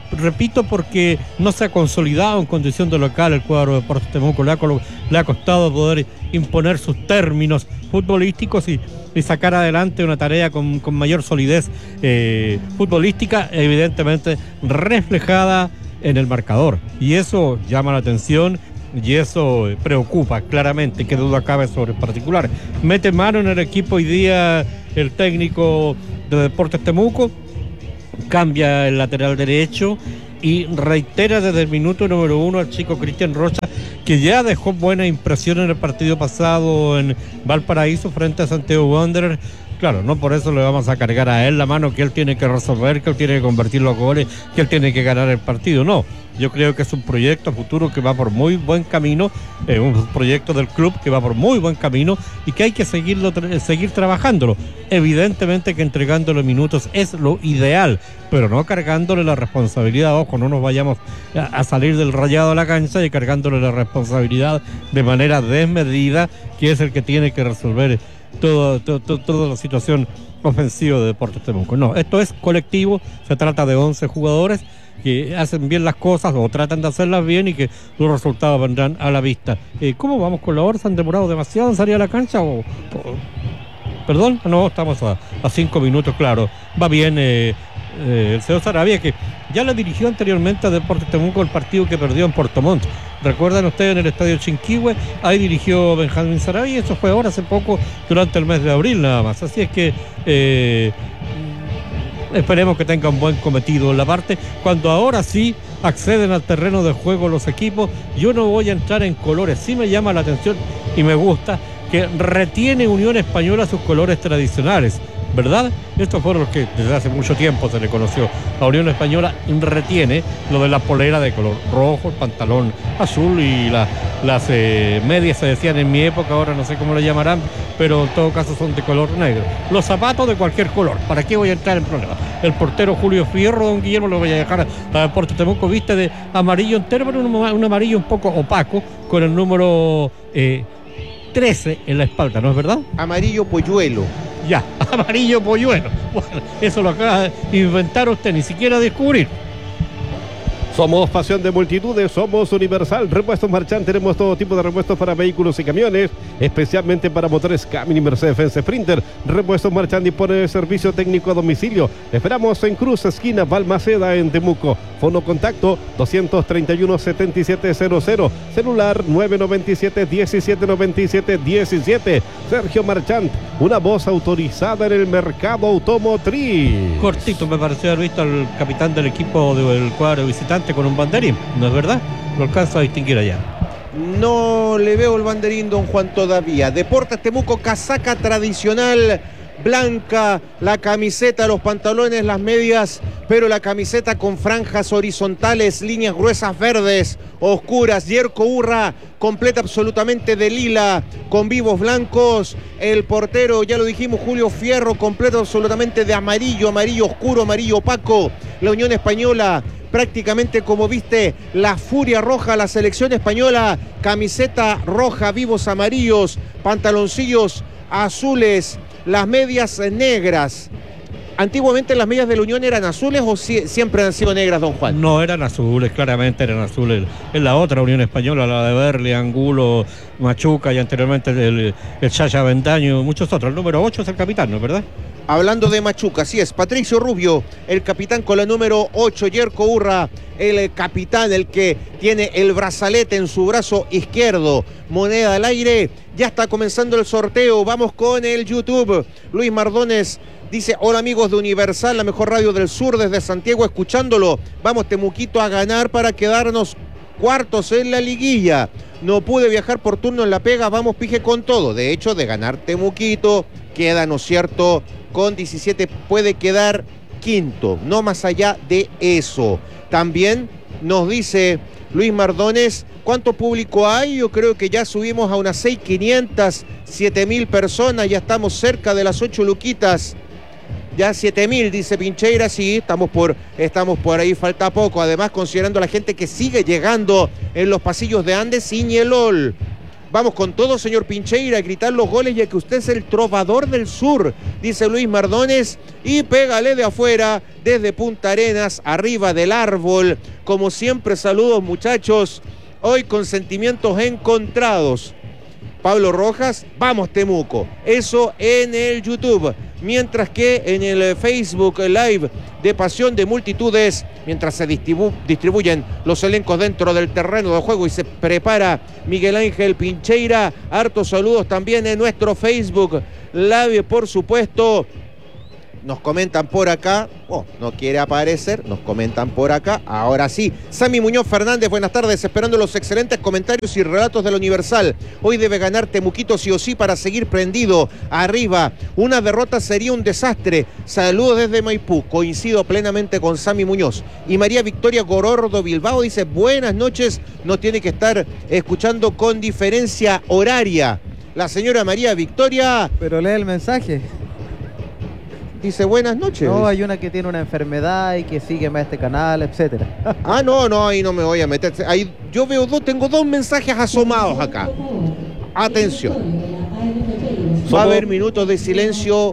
repito, porque no se ha consolidado en condición de local el cuadro de Deportes Temuco. Le ha costado poder imponer sus términos futbolísticos y sacar adelante una tarea con mayor solidez futbolística, evidentemente reflejada en el marcador. Y eso llama la atención y eso preocupa claramente, que duda cabe sobre el particular. Mete mano en el equipo hoy día el técnico de Deportes Temuco, cambia el lateral derecho y reitera desde el minuto número 1 al chico Cristian Rocha, que ya dejó buena impresión en el partido pasado en Valparaíso frente a Santiago Wanderers. Claro, no por eso le vamos a cargar a él la mano, que él tiene que resolver, que él tiene que convertir los goles, que él tiene que ganar el partido. No, yo creo que es un proyecto a futuro que va por muy buen camino, un proyecto del club que va por muy buen camino y que hay que seguir trabajándolo. Evidentemente que entregándole minutos es lo ideal, pero no cargándole la responsabilidad. Ojo, no nos vayamos a salir del rayado a la cancha y cargándole la responsabilidad de manera desmedida, que es el que tiene que resolver toda la situación ofensiva de Deportes Temuco. No, esto es colectivo, se trata de 11 jugadores que hacen bien las cosas o tratan de hacerlas bien y que los resultados vendrán a la vista. ¿Cómo vamos con la hora? ¿Se han demorado demasiado en salir a la cancha? ¿Perdón? No, estamos a 5 minutos, claro. Va bien el señor Sarabia, que ya le dirigió anteriormente a Deportes Temuco el partido que perdió en Puerto Montt. Recuerdan ustedes, en el estadio Chinquihue, ahí dirigió Benjamín Sarabia, y eso fue ahora hace poco, durante el mes de abril nada más. Así es que esperemos que tenga un buen cometido en la parte, cuando ahora sí acceden al terreno de juego los equipos. Yo no voy a entrar en colores, sí me llama la atención y me gusta que retiene Unión Española sus colores tradicionales, ¿verdad? Estos fueron los que desde hace mucho tiempo se le conoció a Unión Española. Retiene lo de la polera de color rojo, el pantalón azul y las medias, se decían en mi época, ahora no sé cómo le llamarán, pero en todo caso son de color negro. Los zapatos de cualquier color, ¿para qué voy a entrar en problemas? El portero Julio Fierro, don Guillermo, lo voy a dejar a Deportes Temuco, viste de amarillo entero, pero un amarillo un poco opaco, con el número 13 en la espalda, ¿no es verdad? Amarillo polluelo. Ya, amarillo polluelo. Bueno, eso lo acaba de inventar usted, ni siquiera descubrir. Somos pasión de multitudes, somos Universal Repuestos Marchand. Tenemos todo tipo de repuestos para vehículos y camiones, especialmente para motores Camry, Mercedes-Benz, Sprinter. Repuestos Marchand dispone de servicio técnico a domicilio. Esperamos en Cruz, esquina Balmaceda, en Temuco. Fono contacto 231-7700, celular 997-1797-17. Sergio Marchand, una voz autorizada en el mercado automotriz. Cortito me pareció haber visto al capitán del equipo del cuadro visitante con un banderín, ¿no es verdad? Lo alcanzo a distinguir allá. No le veo el banderín, don Juan, todavía. Deportes Temuco, casaca tradicional blanca, la camiseta, los pantalones, las medias, pero la camiseta con franjas horizontales, líneas gruesas verdes, oscuras. Yerko Urra, completa absolutamente de lila, con vivos blancos. El portero, ya lo dijimos, Julio Fierro, completo absolutamente de amarillo, amarillo oscuro, amarillo opaco. La Unión Española, prácticamente como viste, la furia roja, la selección española, camiseta roja, vivos amarillos, pantaloncillos azules, las medias negras. Antiguamente las medias de la Unión eran azules, o siempre han sido negras, don Juan. No, eran azules, claramente eran azules. Es la otra Unión Española, la de Berli, Angulo, Machuca y anteriormente el Chaya Vendaño, muchos otros. El número 8 es el capitán, ¿no es verdad? Hablando de Machuca, así es, Patricio Rubio, el capitán con la número 8, Yerko Urra, el capitán, el que tiene el brazalete en su brazo izquierdo, moneda al aire. Ya está comenzando el sorteo, vamos con el YouTube. Luis Mardones dice: hola amigos de Universal, la mejor radio del sur, desde Santiago escuchándolo. Vamos Temuquito a ganar para quedarnos cuartos en la liguilla. No pude viajar por turno en la pega, vamos pije con todo. De hecho, de ganar Temuquito, queda, ¿no es cierto?, con 17, puede quedar quinto, no más allá de eso. También nos dice Luis Mardones: ¿cuánto público hay? Yo creo que ya subimos a unas 6.500, 7.000 personas, ya estamos cerca de las 8 luquitas. Ya 7.000, dice Pincheira, sí, estamos por ahí, falta poco. Además, considerando la gente que sigue llegando en los pasillos de Andes y Ñelol. Vamos con todo, señor Pincheira, a gritar los goles ya que usted es el trovador del sur, dice Luis Mardones, y pégale de afuera, desde Punta Arenas, arriba del árbol. Como siempre, saludos muchachos, hoy con sentimientos encontrados. Pablo Rojas, vamos Temuco, eso en el YouTube, mientras que en el Facebook Live de Pasión de Multitudes, mientras se distribuyen los elencos dentro del terreno de juego y se prepara Miguel Ángel Pincheira, hartos saludos también en nuestro Facebook Live, por supuesto. Nos comentan por acá, no quiere aparecer, nos comentan por acá, ahora sí. Sammy Muñoz Fernández, buenas tardes, esperando los excelentes comentarios y relatos del Universal. Hoy debe ganar Temuquito sí o sí para seguir prendido arriba. Una derrota sería un desastre. Saludos desde Maipú, coincido plenamente con Sammy Muñoz. Y María Victoria Gorordo Bilbao dice, buenas noches, no tiene que estar escuchando con diferencia horaria. La señora María Victoria... Pero lee el mensaje. Dice buenas noches. No, hay una que tiene una enfermedad y que sigue más este canal, etcétera. No, ahí no me voy a meter. Ahí yo veo tengo dos mensajes asomados acá. Atención. Va a haber minutos de silencio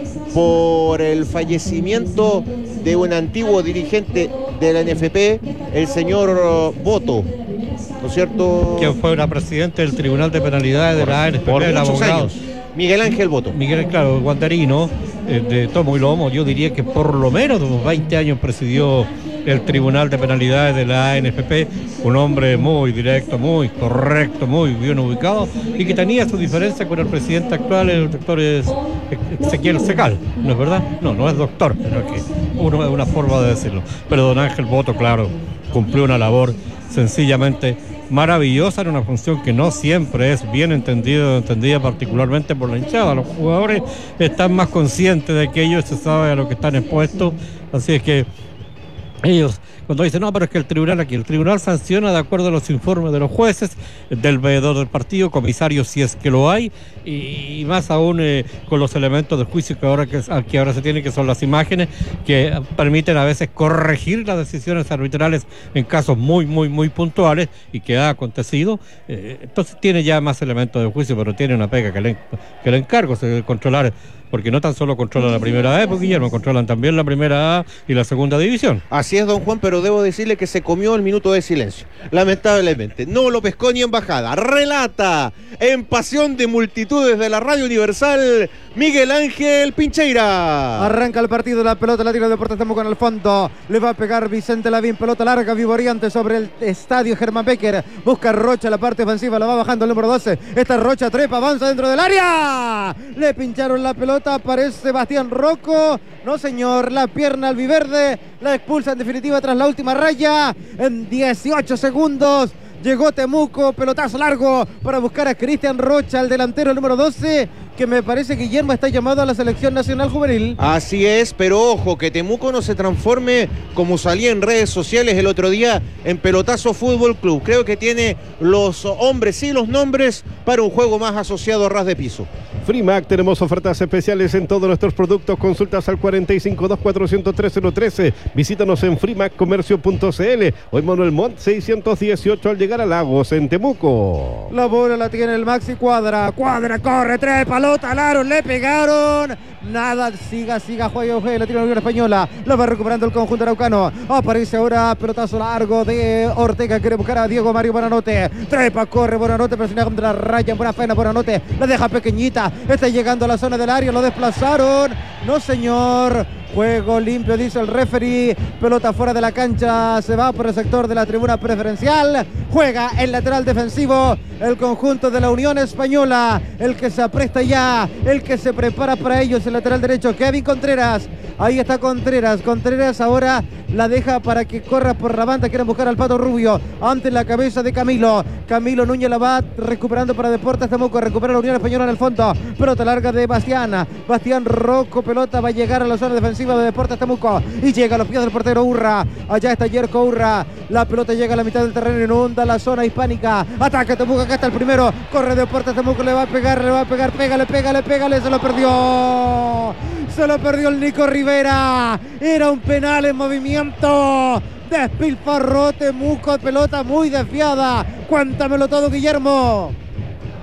por el fallecimiento de un antiguo dirigente de la NFP, el señor Boto, ¿no es cierto? Que fue una presidente del Tribunal de Penalidades de la ANFP, el abogado. Años. Miguel Ángel Boto. Miguel, claro, guandarino, de tomo y lomo, yo diría que por lo menos de unos 20 años presidió el Tribunal de Penalidades de la ANFP, un hombre muy directo, muy correcto, muy bien ubicado, y que tenía su diferencia con el presidente actual, el doctor Ezequiel Secal, ¿no es verdad? No es doctor, sino que es una forma de decirlo. Pero don Ángel Boto, claro, cumplió una labor sencillamente maravillosa en una función que no siempre es bien entendida particularmente por la hinchada. Los jugadores están más conscientes de que ellos se saben a lo que están expuestos, así es que ellos cuando dicen, no, pero es que el tribunal sanciona de acuerdo a los informes de los jueces, del veedor del partido, comisario si es que lo hay, y más aún con los elementos de juicio que ahora se tienen, que son las imágenes, que permiten a veces corregir las decisiones arbitrales en casos muy, muy, muy puntuales y que ha acontecido. Entonces tiene ya más elementos de juicio, pero tiene una pega que le encargo de controlar, porque no tan solo controlan la primera A, porque Guillermo, controlan también la primera A y la segunda división. Así es, don Juan, pero debo decirle que se comió el minuto de silencio, lamentablemente. No lo pescó ni en bajada. Relata en Pasión de Multitudes de la Radio Universal, Miguel Ángel Pincheira. Arranca el partido, la pelota la tira Deportes Temuco en el fondo. Le va a pegar Vicente Lavín, pelota larga, vivoriante sobre el estadio Germán Becker. Busca Rocha, la parte ofensiva, la va bajando el número 12. Esta Rocha trepa, avanza dentro del área. Le pincharon la pelota, aparece Sebastián Rocco. No señor, la pierna albiverde la expulsa en definitiva tras la última raya. En 18 segundos llegó Temuco, pelotazo largo para buscar a Cristian Rocha, el delantero, el número 12, que me parece que Guillermo está llamado a la selección nacional juvenil. Así es, pero ojo, que Temuco no se transforme como salía en redes sociales el otro día en Pelotazo Fútbol Club. Creo que tiene los hombres y los nombres para un juego más asociado a ras de piso. Frimac, tenemos ofertas especiales en todos nuestros productos. Consultas al 4524003013. Visítanos en frimaccomercio.cl. Hoy Manuel Montt 618 al llegar a Lagos en Temuco. La bola la tiene el Maxi Cuadra, corre, tres, pelota al aro, le pegaron. Nada, siga, juega, la tira la Unión Española, la va recuperando el conjunto araucano. Aparece ahora pelotazo largo de Ortega, quiere buscar a Diego Mario Bonanote. Trepa, corre Bonanote, presiona contra la raya, buena faena Bonanote, la deja pequeñita, está llegando a la zona del área, lo desplazaron. No señor, juego limpio, dice el referee. Pelota fuera de la cancha, se va por el sector de la tribuna preferencial. Juega el lateral defensivo, el conjunto de la Unión Española, el que se apresta ya, el que se prepara para ellos, el lateral derecho, Kevin Contreras. Ahí está Contreras ahora la deja para que corra por la banda, quieren buscar al Pato Rubio, ante la cabeza de Camilo Núñez, la va recuperando para Deportes Temuco, recupera la Unión Española en el fondo, pelota larga de Bastián Rocco, pelota va a llegar a la zona defensiva de Deportes Temuco y llega a los pies del portero Urra. Allá está Yerko Urra, la pelota llega a la mitad del terreno, inunda la zona hispánica, ataca Temuco, acá está el primero, corre Deportes Temuco, le va a pegar, pégale, se lo perdió el Nico Rivera, era un penal en movimiento, despilfarró Temuco, pelota muy desviada. Cuéntamelo todo, Guillermo.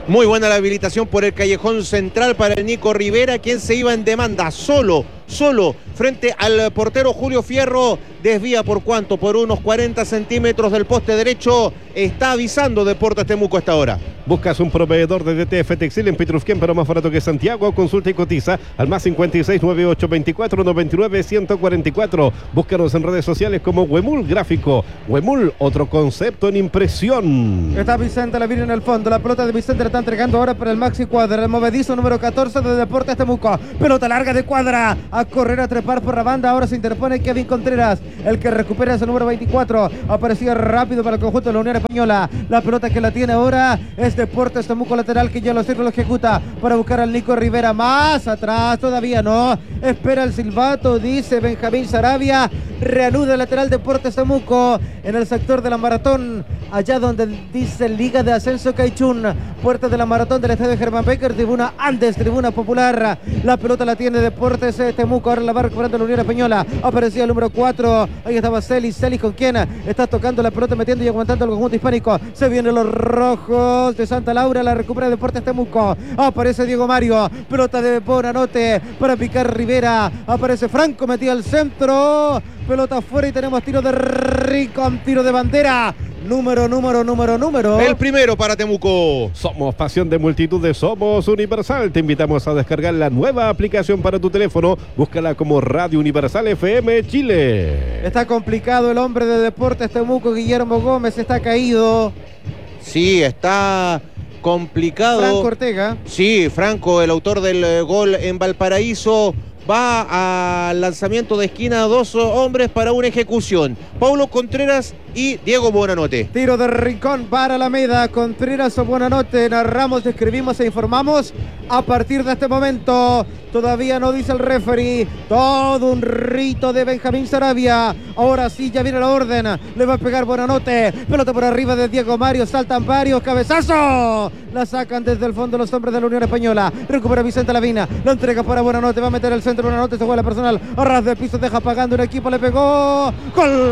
Muy buena la habilitación por el callejón central para el Nico Rivera, quien se iba en demanda solo, frente al portero Julio Fierro. Desvía por cuánto, por unos 40 centímetros del poste derecho. Está avisando Deportes Temuco a esta hora. ¿Buscas un proveedor de DTF Textil en Petrufquén, pero más barato que Santiago? Consulta y cotiza al más 56 98 24 99 144. Búscanos en redes sociales como Huemul Gráfico. Huemul, otro concepto en impresión. Está Vicente Lavín en el fondo. La pelota de Vicente la está entregando ahora para el Maxi Cuadra. El movedizo número 14 de Deportes Temuco. Pelota larga de Cuadra. A correr, a trepar por la banda. Ahora se interpone Kevin Contreras. El que recupera ese número 24. Aparecía rápido para el conjunto de la Unión Española. La pelota que la tiene ahora es Deportes Temuco lateral, que ya lo sirve, lo ejecuta para buscar al Nico Rivera. Más atrás, todavía no. Espera el silbato, dice Benjamín Sarabia. Reanuda el lateral Deportes Temuco en el sector de la Maratón. Allá donde dice Liga de Ascenso Caichún. Puerta de la Maratón del estadio Germán Becker. Tribuna Andes, tribuna popular. La pelota la tiene Deportes Temuco. Ahora la va recuperando la Unión Española. Aparecía el número 4. Ahí estaba Celis con quien está tocando la pelota, metiendo y aguantando el conjunto hispánico. Se vienen los rojos de Santa Laura. La recupera Deportes Temuco. Aparece Diego Mario. Pelota de Bonanote para picar Rivera. Aparece Franco, metía al centro. Pelota afuera y tenemos tiro de Rincón, tiro de bandera. Número. El primero para Temuco. Somos pasión de multitudes, somos Universal. Te invitamos a descargar la nueva aplicación para tu teléfono. Búscala como Radio Universal FM Chile. Está complicado el hombre de Deportes Temuco, Guillermo Gómez, está caído. Sí, está complicado. Franco Ortega. Sí, Franco, el autor del gol en Valparaíso. Va al lanzamiento de esquina, dos hombres para una ejecución. Paulo Contreras y Diego Bonanote. Tiro de Rincón para Alameda. Contreras o Bonanote. Narramos, describimos e informamos a partir de este momento. Todavía no dice el referee. Todo un rito de Benjamín Sarabia. Ahora sí, ya viene la orden. Le va a pegar Bonanote. Pelota por arriba de Diego Mario. Saltan varios. Cabezazo. La sacan desde el fondo los hombres de la Unión Española. Recupera Vicente Lavina. La entrega para Bonanote. Va a meter el centro. Bonanote se juega la personal. A ras de piso. Deja pagando un equipo. Le pegó. ¡Gol!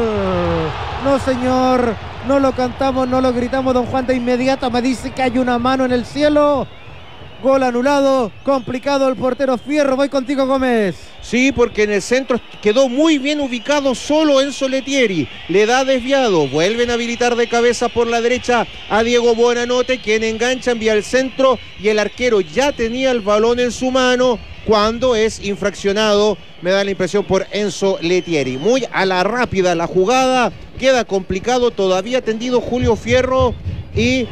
No, señor. No lo cantamos, no lo gritamos. Don Juan de inmediato me dice que hay una mano en el cielo. Gol anulado, complicado el portero Fierro. Voy contigo, Gómez. Sí, porque en el centro quedó muy bien ubicado solo Enzo Letieri. Le da desviado, vuelven a habilitar de cabeza por la derecha a Diego Bonanote, quien engancha, envía al centro y el arquero ya tenía el balón en su mano cuando es infraccionado, me da la impresión, por Enzo Letieri. Muy a la rápida la jugada, queda complicado, todavía tendido Julio Fierro y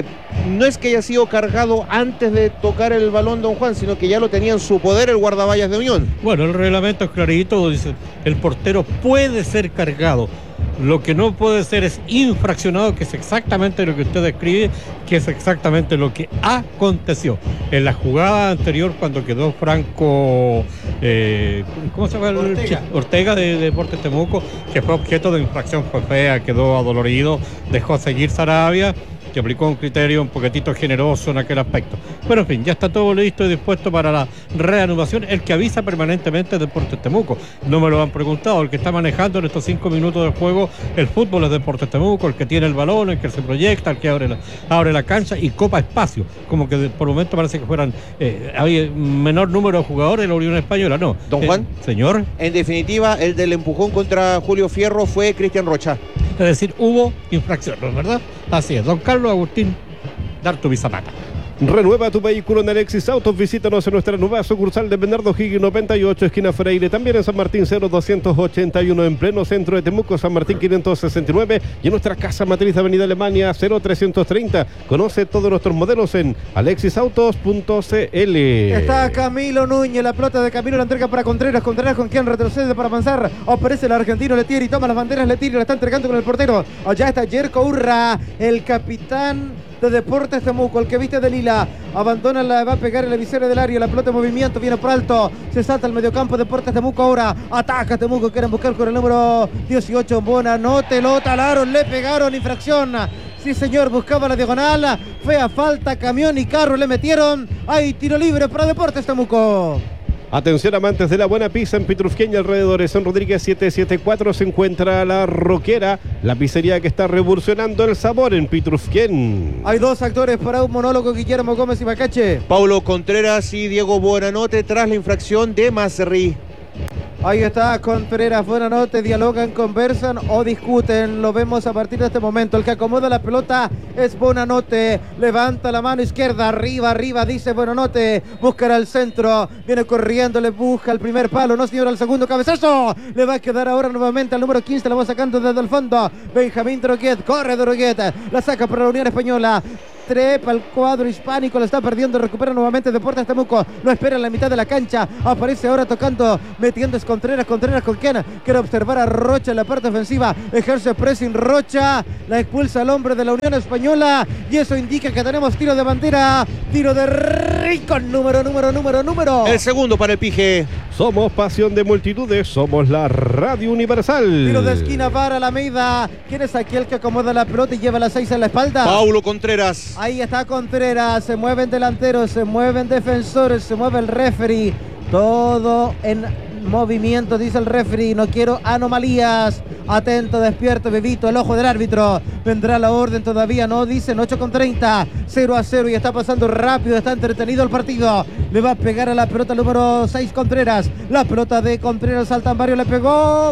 no es que haya sido cargado antes de tocar el balón Don Juan, sino que ya lo tenía en su poder el guardaballas de Unión. Bueno, el reglamento es clarito, dice, el portero puede ser cargado. Lo que no puede ser es infraccionado, que es exactamente lo que usted describe, que es exactamente lo que aconteció. En la jugada anterior, cuando quedó Franco, ¿cómo se llama? Ortega de Deportes Temuco, que fue objeto de infracción, fue fea, quedó adolorido, dejó seguir Sarabia, que aplicó un criterio un poquitito generoso en aquel aspecto. Pero en fin, ya está todo listo y dispuesto para la reanudación. El que avisa permanentemente es Deportes Temuco. No me lo han preguntado. El que está manejando en estos 5 minutos de juego el fútbol es Deportes Temuco, el que tiene el balón, el que se proyecta, el que abre la cancha y copa espacio. Como que por el momento parece que fueran había menor número de jugadores de la Unión Española. No. Don Juan. Señor. En definitiva, el del empujón contra Julio Fierro fue Cristian Rocha. Es decir, hubo infracciones, ¿verdad? Así es. Don Carlos Agustín Dartu Bizapata. Renueva tu vehículo en Alexis Autos. Visítanos en nuestra nueva sucursal de Bernardo Higgins 98, esquina Freire. También en San Martín 0281, en pleno centro de Temuco, San Martín 569. Y en nuestra casa matriz de Avenida Alemania 0330. Conoce todos nuestros modelos en alexisautos.cl. Está Camilo Núñez, la pelota de Camilo la entrega para Contreras. Contreras con quien retrocede para avanzar. Aparece el argentino Letieri, toma las banderas Letieri, la está entregando con el portero. Allá está Jerko Urra, el capitán de Deportes Temuco, el que viste de lila, abandona, la va a pegar en la visera del área, la pelota en movimiento, viene por alto, se salta al mediocampo, Deportes Temuco ahora, ataca Temuco, quieren buscar con el número 18, Bonanote, lo talaron, le pegaron, infracción, sí señor, buscaba la diagonal, fea falta, camión y carro le metieron, hay tiro libre para Deportes Temuco. Atención amantes de la buena pizza en Pitrufquén y alrededores. En Rodríguez 774 se encuentra La Roquera, la pizzería que está revolucionando el sabor en Pitrufquén. Hay dos actores para un monólogo, Guillermo Gómez y Bacache. Paulo Contreras y Diego Buenanote tras la infracción de Masri. Ahí está Contreras, Buenanote, dialogan, conversan o discuten. Lo vemos a partir de este momento. El que acomoda la pelota es Buenanote. Levanta la mano izquierda, arriba, dice Buenanote. Buscará el centro, viene corriendo, le busca el primer palo. No, señor, al segundo cabezazo. Le va a quedar ahora nuevamente al número 15. La va sacando desde el fondo. Benjamín Droguet, corre Droguet. La saca para la Unión Española. Trepa el cuadro hispánico, lo está perdiendo, recupera nuevamente Deportes Temuco, lo espera en la mitad de la cancha, aparece ahora tocando, metiendo es Contreras con quien quiere observar a Rocha en la parte ofensiva, ejerce pressing Rocha, la expulsa al hombre de la Unión Española y eso indica que tenemos tiro de bandera, tiro de rico, número. El segundo para el Pije. Somos pasión de multitudes, somos la Radio Universal. Tiro de esquina para Alameda, ¿quién es aquel que acomoda la pelota y lleva la 6 en la espalda? Paulo Contreras. Ahí está Contreras, se mueven delanteros, se mueven defensores, se mueve el referee, todo en movimiento, dice el referee, no quiero anomalías, atento, despierto, bebito, el ojo del árbitro, vendrá la orden, todavía no, dicen 8:30, 0-0 y está pasando rápido, está entretenido el partido, le va a pegar a la pelota número 6 Contreras, la pelota de Contreras al Tambario, le pegó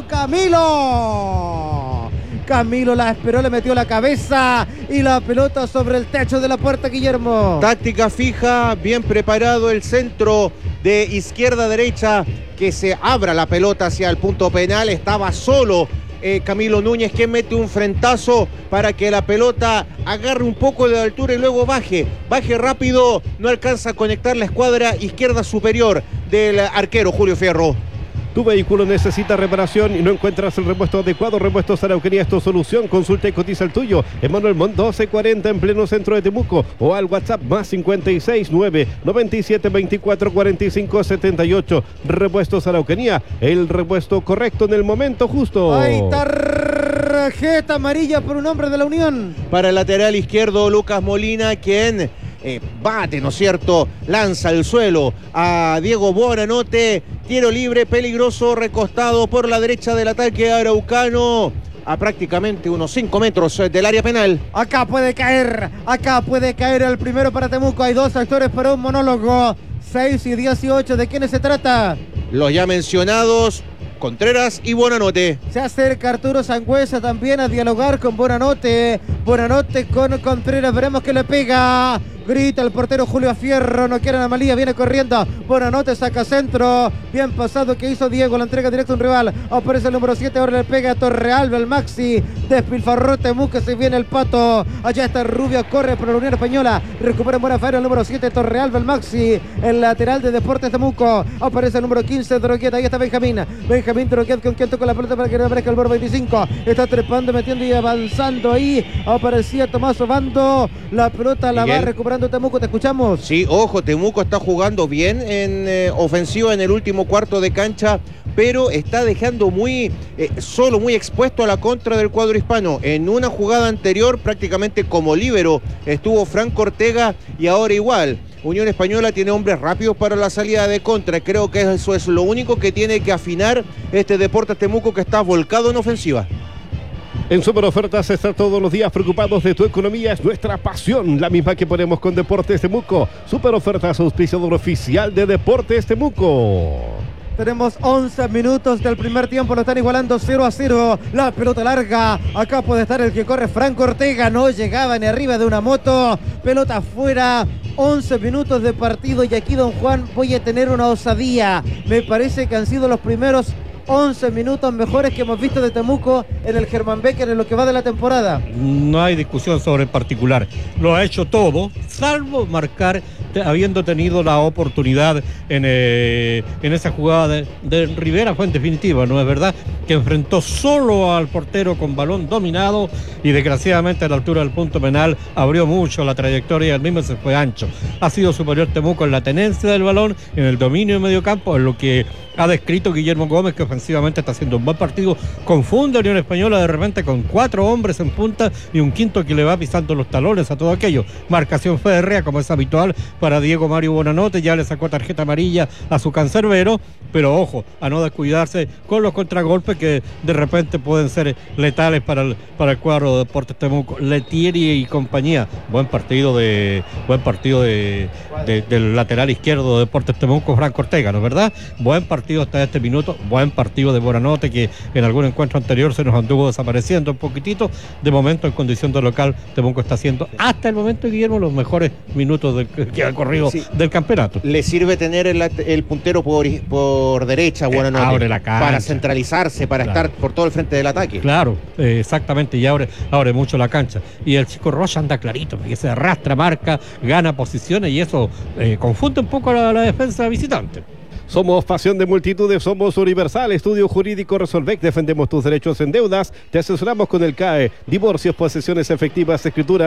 Camilo la esperó, le metió la cabeza y la pelota sobre el techo de la puerta, Guillermo. Táctica fija, bien preparado el centro de izquierda a derecha, que se abra la pelota hacia el punto penal. Estaba solo Camilo Núñez, que mete un frentazo para que la pelota agarre un poco de altura y luego baje rápido. No alcanza a conectar la escuadra izquierda superior del arquero Julio Fierro. Tu vehículo necesita reparación y no encuentras el repuesto adecuado. Repuestos Araucanía es tu solución. Consulta y cotiza el tuyo en Manuel Montt 1240 en pleno centro de Temuco o al WhatsApp más 569 97 24 45 78. Repuestos Araucanía, el repuesto correcto en el momento justo. Hay tarjeta amarilla por un hombre de la Unión. Para el lateral izquierdo, Lucas Molina, quien bate, ¿no es cierto? Lanza al suelo a Diego Buenanote. Tiro libre, peligroso, recostado por la derecha del ataque araucano, a prácticamente unos 5 metros del área penal. Acá puede caer el primero para Temuco. Hay dos actores para un monólogo. 6 y 18, ¿de quiénes se trata? Los ya mencionados, Contreras y Buenanote. Se acerca Arturo Sangüesa también a dialogar con Buenanote. Buenanote con Contreras, veremos que le pega. Grita el portero Julio Fierro, no quiere anomalía, viene corriendo. Buenanote saca centro. Bien pasado que hizo Diego, la entrega directa a un rival. Aparece el número 7, ahora le pega a Torrealba, el Maxi. Despilfarró Temuco, se viene el Pato. Allá está Rubio, corre por la Unión Española. Recupera en buena faena el número 7, Torrealba, el Maxi. El lateral de Deportes Temuco. Aparece el número 15, Droguet. Ahí está Benjamín Droguet, con quien toca la pelota para que no aparezca el borde 25. Está trepando, metiendo y avanzando ahí. Aparecía Tomás Obando. La pelota la va recuperando Temuco, te escuchamos. Sí, ojo, Temuco está jugando bien en ofensiva en el último cuarto de cancha, pero está dejando muy solo, muy expuesto a la contra del cuadro hispano. En una jugada anterior, prácticamente como líbero, estuvo Franco Ortega y ahora igual. Unión Española tiene hombres rápidos para la salida de contra. Creo que eso es lo único que tiene que afinar este Deportes Temuco, que está volcado en ofensiva. En Super Ofertas, estar todos los días preocupados de tu economía es nuestra pasión, la misma que ponemos con Deportes Temuco. Super Ofertas, auspiciador oficial de Deportes Temuco. Tenemos 11 minutos del primer tiempo, lo están igualando 0-0. La pelota larga, acá puede estar el que corre, Franco Ortega, no llegaba ni arriba de una moto. Pelota afuera, 11 minutos de partido y aquí, don Juan, voy a tener una osadía. Me parece que han sido los primeros 11 minutos mejores que hemos visto de Temuco en el Germán Becker en lo que va de la temporada. No hay discusión sobre el particular. Lo ha hecho todo, salvo marcar, habiendo tenido la oportunidad en esa jugada de Rivera. Fue en definitiva, ¿no es verdad? que enfrentó solo al portero con balón dominado y desgraciadamente a la altura del punto penal abrió mucho la trayectoria y el mismo se fue ancho. Ha sido superior Temuco en la tenencia del balón, en el dominio de medio campo, en lo que ha descrito Guillermo Gómez, que ofensivamente está haciendo un buen partido. Confunde a Unión Española de repente con 4 hombres en punta y un quinto que le va pisando los talones a todo aquello. Marcación férrea, como es habitual para Diego Mario Buonanotte, ya le sacó tarjeta amarilla a su cancerbero, pero ojo, a no descuidarse con los contragolpes que de repente pueden ser letales para el cuadro de Deportes Temuco. Letieri y compañía, buen partido del lateral izquierdo de Deportes Temuco, Franco Ortega, ¿no es verdad? Buen partido hasta este minuto, buen partido de Buonanotte, que en algún encuentro anterior se nos anduvo desapareciendo un poquitito. De momento, en condición de local, Temuco está haciendo hasta el momento, Guillermo, los mejores minutos que ha corrido del campeonato. Le sirve tener el puntero por derecha, Buonanotte, abre la cancha, para centralizarse, para estar por todo el frente del ataque. Claro, exactamente, y abre mucho la cancha. Y el chico Rocha anda clarito, porque se arrastra, marca, gana posiciones, y eso confunde un poco a la defensa visitante. Somos pasión de multitudes, somos Universal, estudio jurídico Resolvec, defendemos tus derechos en deudas, te asesoramos con el CAE, divorcios, posesiones efectivas, escritura.